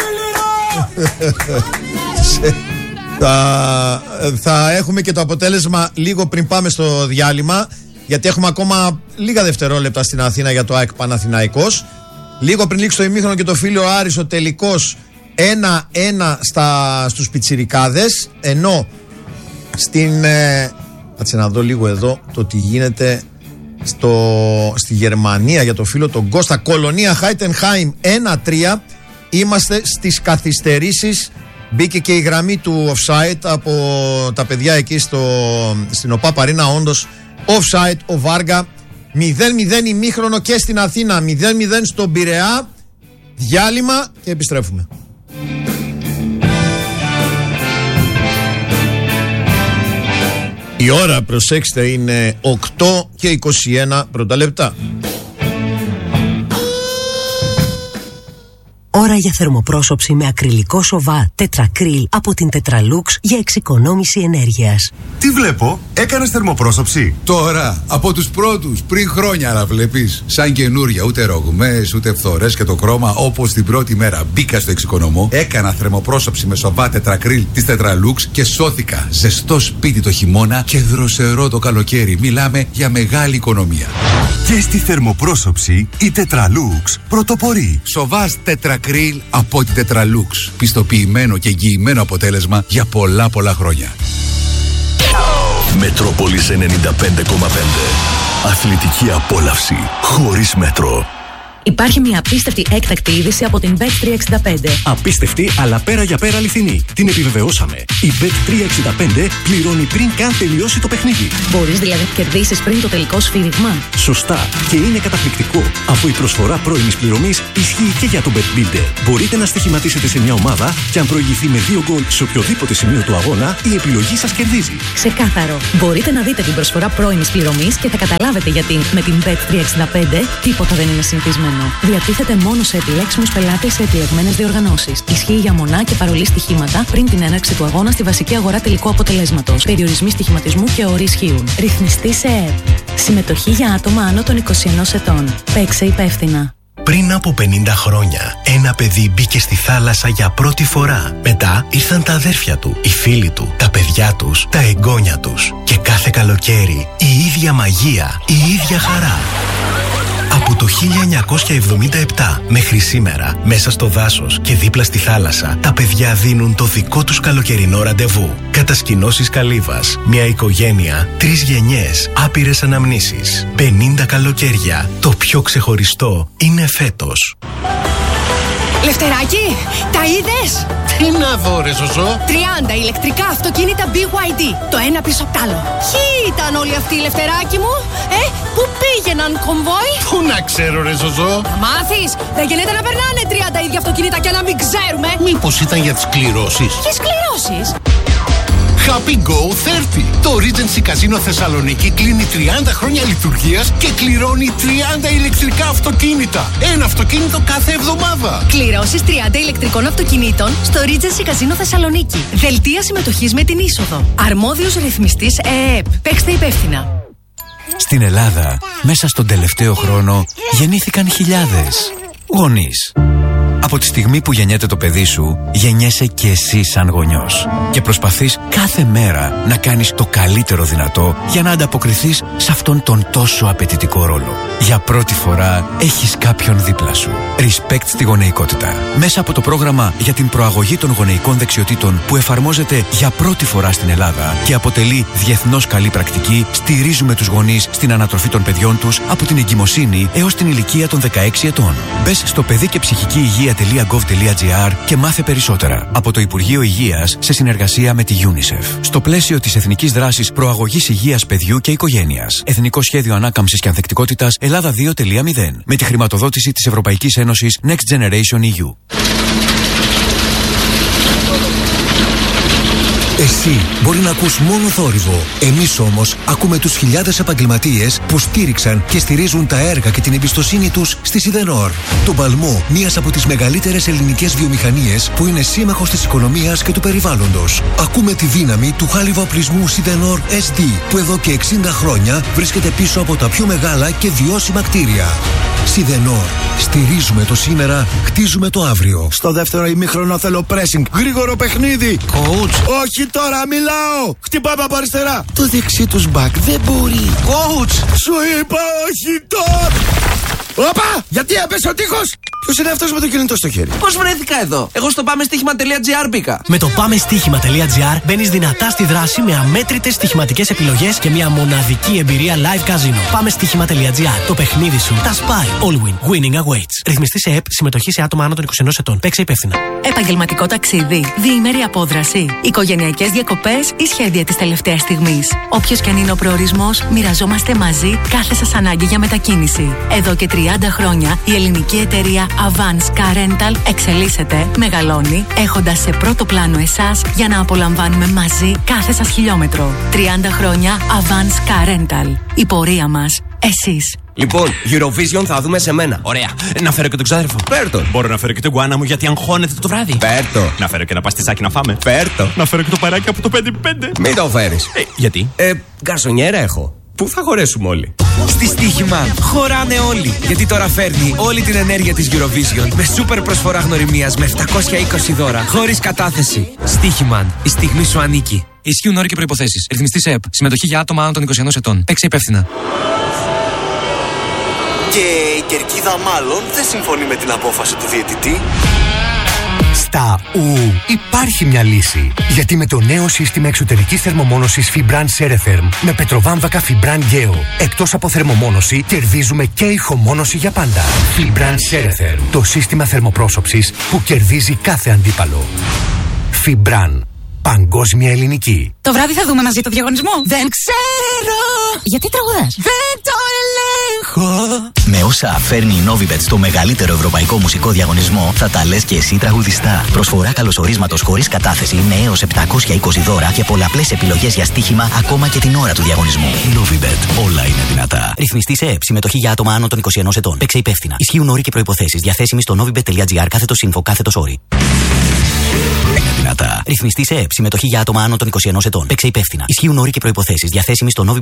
Θα, θα έχουμε και το αποτέλεσμα λίγο πριν πάμε στο διάλειμμα, γιατί έχουμε ακόμα λίγα δευτερόλεπτα στην Αθήνα για το ΑΕΚ Παναθηναϊκός. Λίγο πριν λήξει το ημίχρονο και το Φίλιο Άρης ο τελικός ένα ένα στα, στους πιτσιρικάδες. Ενώ στην ε, κάτσε να δω λίγο εδώ το τι γίνεται στο, στη Γερμανία για το φίλο τον Κώστα. Κολονία Χάιτενχάιμ ένα τρία. Είμαστε στις καθυστερήσεις. Μπήκε και η γραμμή του offside από τα παιδιά εκεί στο, στην ΟΠΑ Παρίνα. Όντως offside ο Βάργα. μηδέν μηδέν ημίχρονο και στην Αθήνα, μηδέν μηδέν στον Πειραιά. Διάλειμμα και επιστρέφουμε. Η ώρα, προσέξτε, είναι οκτώ και είκοσι ένα πρώτα λεπτά. Ώρα για θερμοπρόσωψη με ακριλικό σοβά τετρακρίλ από την Tetralux για εξοικονόμηση ενέργειας. Τι βλέπω, έκανες θερμοπρόσωψη? Τώρα, από τους πρώτους, πριν χρόνια να βλέπεις. Σαν καινούρια, ούτε ρογμές, ούτε φθορές και το χρώμα όπως την πρώτη μέρα μπήκα στο εξοικονομώ. Έκανα θερμοπρόσωψη με σοβά τετρακρίλ της Tetralux και σώθηκα. Ζεστό σπίτι το χειμώνα και δροσερό το καλοκαίρι. Μιλάμε για μεγάλη οικονομία. Και στη θερμοπρόσωψη η Tetralux πρωτοπορεί. Σοβάς τετρακρίλ από την Tetralux. Πιστοποιημένο και εγγυημένο αποτέλεσμα για πολλά πολλά χρόνια. Μετρόπολης ενενήντα πέντε κόμμα πέντε. Αθλητική απόλαυση χωρίς μέτρο. Υπάρχει μια απίστευτη έκτακτη είδηση από την μπετ τριακόσια εξήντα πέντε. Απίστευτη, αλλά πέρα για πέρα αληθινή. Την επιβεβαιώσαμε. Η μπετ τριακόσια εξήντα πέντε πληρώνει πριν καν τελειώσει το παιχνίδι. Μπορείς δηλαδή να κερδίσεις πριν το τελικό σφύριγμα. Σωστά. Και είναι καταπληκτικό, αφού η προσφορά πρώιμης πληρωμής ισχύει και για το BetBuilder. Μπορείτε να στοιχηματίσετε σε μια ομάδα και αν προηγηθεί με δύο γκολ σε οποιοδήποτε σημείο του αγώνα, η επιλογή σας κερδίζει. Ξεκάθαρο. Μπορείτε να δείτε την προσφορά πρώιμης πληρωμής και θα καταλάβετε γιατί με την μπετ τριακόσια εξήντα πέντε τίποτα δεν είναι συνηθισμένο. Διατίθεται μόνο σε επιλέξιμους πελάτες σε επιλεγμένες διοργανώσεις. Ισχύει για μονά και παρολί στοιχήματα πριν την έναρξη του αγώνα στη βασική αγορά τελικού αποτελέσματος. Περιορισμοί στοιχηματισμού και όροι ισχύουν. Ρυθμιστή σε ΕΕΠ. Συμμετοχή για άτομα άνω των είκοσι ενός ετών. Παίξε υπεύθυνα. Πριν από πενήντα χρόνια, ένα παιδί μπήκε στη θάλασσα για πρώτη φορά. Μετά ήρθαν τα αδέρφια του, οι φίλοι του, τα παιδιά τους, τα εγγόνια τους. Και κάθε καλοκαίρι η ίδια μαγεία, η ίδια χαρά. Από το χίλια εννιακόσια εβδομήντα επτά μέχρι σήμερα, μέσα στο δάσος και δίπλα στη θάλασσα, τα παιδιά δίνουν το δικό τους καλοκαιρινό ραντεβού. Κατασκηνώσεις Καλύβας, μια οικογένεια, τρεις γενιές, άπειρες αναμνήσεις. πενήντα καλοκαίρια. Το πιο ξεχωριστό είναι φέτος. Λευτεράκι, τα είδες? Τι να δω ρε Ζωζό? τριάντα ηλεκτρικά αυτοκίνητα μπι γουάι ντι, το ένα πίσω απ' τ' άλλο. Ποιοι ήταν όλοι αυτοί, Λευτεράκι μου? Ε, πού πήγαιναν κομβόι? Πού να ξέρω ρε Ζωζό? Θα μάθεις, δεν γίνεται να περνάνε τριάντα ίδια αυτοκίνητα και να μην ξέρουμε. Μήπως ήταν για τις κληρώσεις? Ποιες κληρώσεις? Happy Go τριάντα. Το Regency Casino Θεσσαλονίκη κλείνει τριάντα χρόνια λειτουργίας και κληρώνει τριάντα ηλεκτρικά αυτοκίνητα. Ένα αυτοκίνητο κάθε εβδομάδα. Κληρώσεις τριάντα ηλεκτρικών αυτοκινήτων στο Regency Casino Θεσσαλονίκη. Δελτία συμμετοχής με την είσοδο. Αρμόδιος ρυθμιστής ΕΕΠ. Παίξτε υπεύθυνα. Στην Ελλάδα, μέσα στον τελευταίο χρόνο, γεννήθηκαν χιλιάδες γονείς. Από τη στιγμή που γεννιέται το παιδί σου, γεννιέσαι και εσύ σαν γονιός. Και προσπαθείς κάθε μέρα να κάνεις το καλύτερο δυνατό για να ανταποκριθείς σε αυτόν τον τόσο απαιτητικό ρόλο. Για πρώτη φορά έχεις κάποιον δίπλα σου. Respect στη γονεϊκότητα. Μέσα από το πρόγραμμα για την προαγωγή των γονεϊκών δεξιοτήτων που εφαρμόζεται για πρώτη φορά στην Ελλάδα και αποτελεί διεθνώς καλή πρακτική, στηρίζουμε τους γονείς στην ανατροφή των παιδιών τους από την εγκυμοσύνη έως την ηλικία των δεκαέξι ετών. Μπες στο παιδί και ψυχική υγεία τελεία γκοβ τελεία τζι άρ και μάθε περισσότερα από το Υπουργείο Υγείας σε συνεργασία με τη UNICEF. Στο πλαίσιο της Εθνικής Δράσης Προαγωγής Υγείας Παιδιού και Οικογένειας. Εθνικό Σχέδιο Ανάκαμψης και Ανθεκτικότητας Ελλάδα δύο τελεία μηδέν. Με τη χρηματοδότηση της Ευρωπαϊκής Ένωσης Next Generation ι γιου. Εσύ μπορεί να ακούς μόνο θόρυβο. Εμείς όμως ακούμε τους χιλιάδες επαγγελματίες που στήριξαν και στηρίζουν τα έργα και την εμπιστοσύνη τους στη Σιδενόρ. Τον παλμό μιας από τις μεγαλύτερες ελληνικές βιομηχανίες που είναι σύμμαχος της οικονομίας και του περιβάλλοντος. Ακούμε τη δύναμη του χάλιβου απλισμού Σιδενόρ ες ντι που εδώ και εξήντα χρόνια βρίσκεται πίσω από τα πιο μεγάλα και βιώσιμα κτίρια. Σιδενόρ. Στηρίζουμε το σήμερα, χτίζουμε το αύριο. Στο δεύτερο ημίχρονο θέλω pressing. Γρήγορο παιχνίδι. Coach. Όχι τώρα, μιλάω. Χτυπάμε από αριστερά. Το δεξί τους μπακ δεν μπορεί. Coach. Σου είπα όχι τώρα. Όπα! Γιατί έπεσε ο τείχος! Ποιος είναι αυτός με το κινητό στο χέρι? Πώς βρέθηκα εδώ? Εγώ στο πάμε στοίχημα τελεία τζι άρ μπήκα. Με το πάμε στοίχημα τελεία τζι άρ μπαίνεις δυνατά στη δράση με αμέτρητες στοιχηματικές επιλογές και μια μοναδική εμπειρία live casino. Πάμε στοίχημα τελεία τζι άρ. Το παιχνίδι σου τα σπάει. All win. Winning awaits. Ρυθμιστή σε ΕΕΠ. Συμμετοχή σε άτομα άνω των είκοσι ενός ετών. Παίξε υπεύθυνα. Επαγγελματικό ταξίδι, διήμερη απόδραση, οικογενειακές διακοπές ή σχέδια της τελευταίας στιγμής. Όποιος και αν είναι ο προορισμός, μοιραζόμαστε μαζί κάθε σας ανάγκη για μετακίνηση. Εδώ και τριάντα χρόνια η ελληνική εταιρεία Avance Car Rental εξελίσσεται, μεγαλώνει, έχοντας σε πρώτο πλάνο εσάς για να απολαμβάνουμε μαζί κάθε σας χιλιόμετρο. τριάντα χρόνια Avance Car Rental. Η πορεία μας, εσείς. Λοιπόν, Eurovision θα δούμε σε μένα. Ωραία. Να φέρω και τον ξάδερφο. Φέρτο. Μπορώ να φέρω και τον γκουάνα μου γιατί αγχώνεται το βράδυ. Φέρτο. Να φέρω και ένα παστιτσάκι να φάμε. Φέρτο. Να φέρω και το παράκι από το πέντε πέντε. Μην το φέρεις. Ε, γιατί? Ε, γκαρσονιέρα έχω. Πού θα χωρέσουμε όλοι? Στη Στίχημαν χωράνε όλοι. Γιατί τώρα φέρνει όλη την ενέργεια της Eurovision με σούπερ προσφορά γνωριμίας με επτακόσια είκοσι δώρα χωρίς κατάθεση. Στίχημαν. Η στιγμή σου ανήκει. Ισχύουν όροι και προϋποθέσεις. Ρυθμιστής ΕΕΠ. Συμμετοχή για άτομα άνω των είκοσι ενός ετών. Παίξε υπεύθυνα. Και η κερκίδα μάλλον δεν συμφωνεί με την απόφαση του διαιτητή. Στα ου υπάρχει μια λύση. Γιατί με το νέο σύστημα εξωτερικής θερμομόνωσης Fibran Ceretherm με πετροβάμβακα Fibran Geo, εκτός από θερμομόνωση, κερδίζουμε και ηχομόνωση για πάντα. Fibran Ceretherm, το σύστημα θερμοπρόσωψης που κερδίζει κάθε αντίπαλο. Fibran. Παγκόσμια ελληνική. Το βράδυ θα δούμε μαζί το διαγωνισμό. Δεν ξέρω. Γιατί τραγουδάς? Δεν το ελέγχω. Με όσα φέρνει η Novibet στο μεγαλύτερο ευρωπαϊκό μουσικό διαγωνισμό, θα τα λες και εσύ τραγουδιστά. Προσφορά καλωσορίσματος χωρίς κατάθεση με έως επτακόσια είκοσι δώρα και πολλαπλές επιλογές για στοίχημα ακόμα και την ώρα του διαγωνισμού. Novibet. Όλα είναι δυνατά. Ρυθμιστής ΕΕΠ. Συμμετοχή για άτομα άνω των είκοσι ενός ετών. Παίξε υπεύθυνα. Ισχύουν όροι και προϋποθέσεις. Διαθέσιμοι στο novibet.gr κάθετος info κάθετος όροι. Είναι δυνατά. Ρυθμιστής ΕΕΠ. Συμμετοχή για άτομα άνω των είκοσι ενός ετών. Παίξε υπεύθυνα. Ισχύουν όροι και προϋποθέσεις. Διαθέσιμοι στο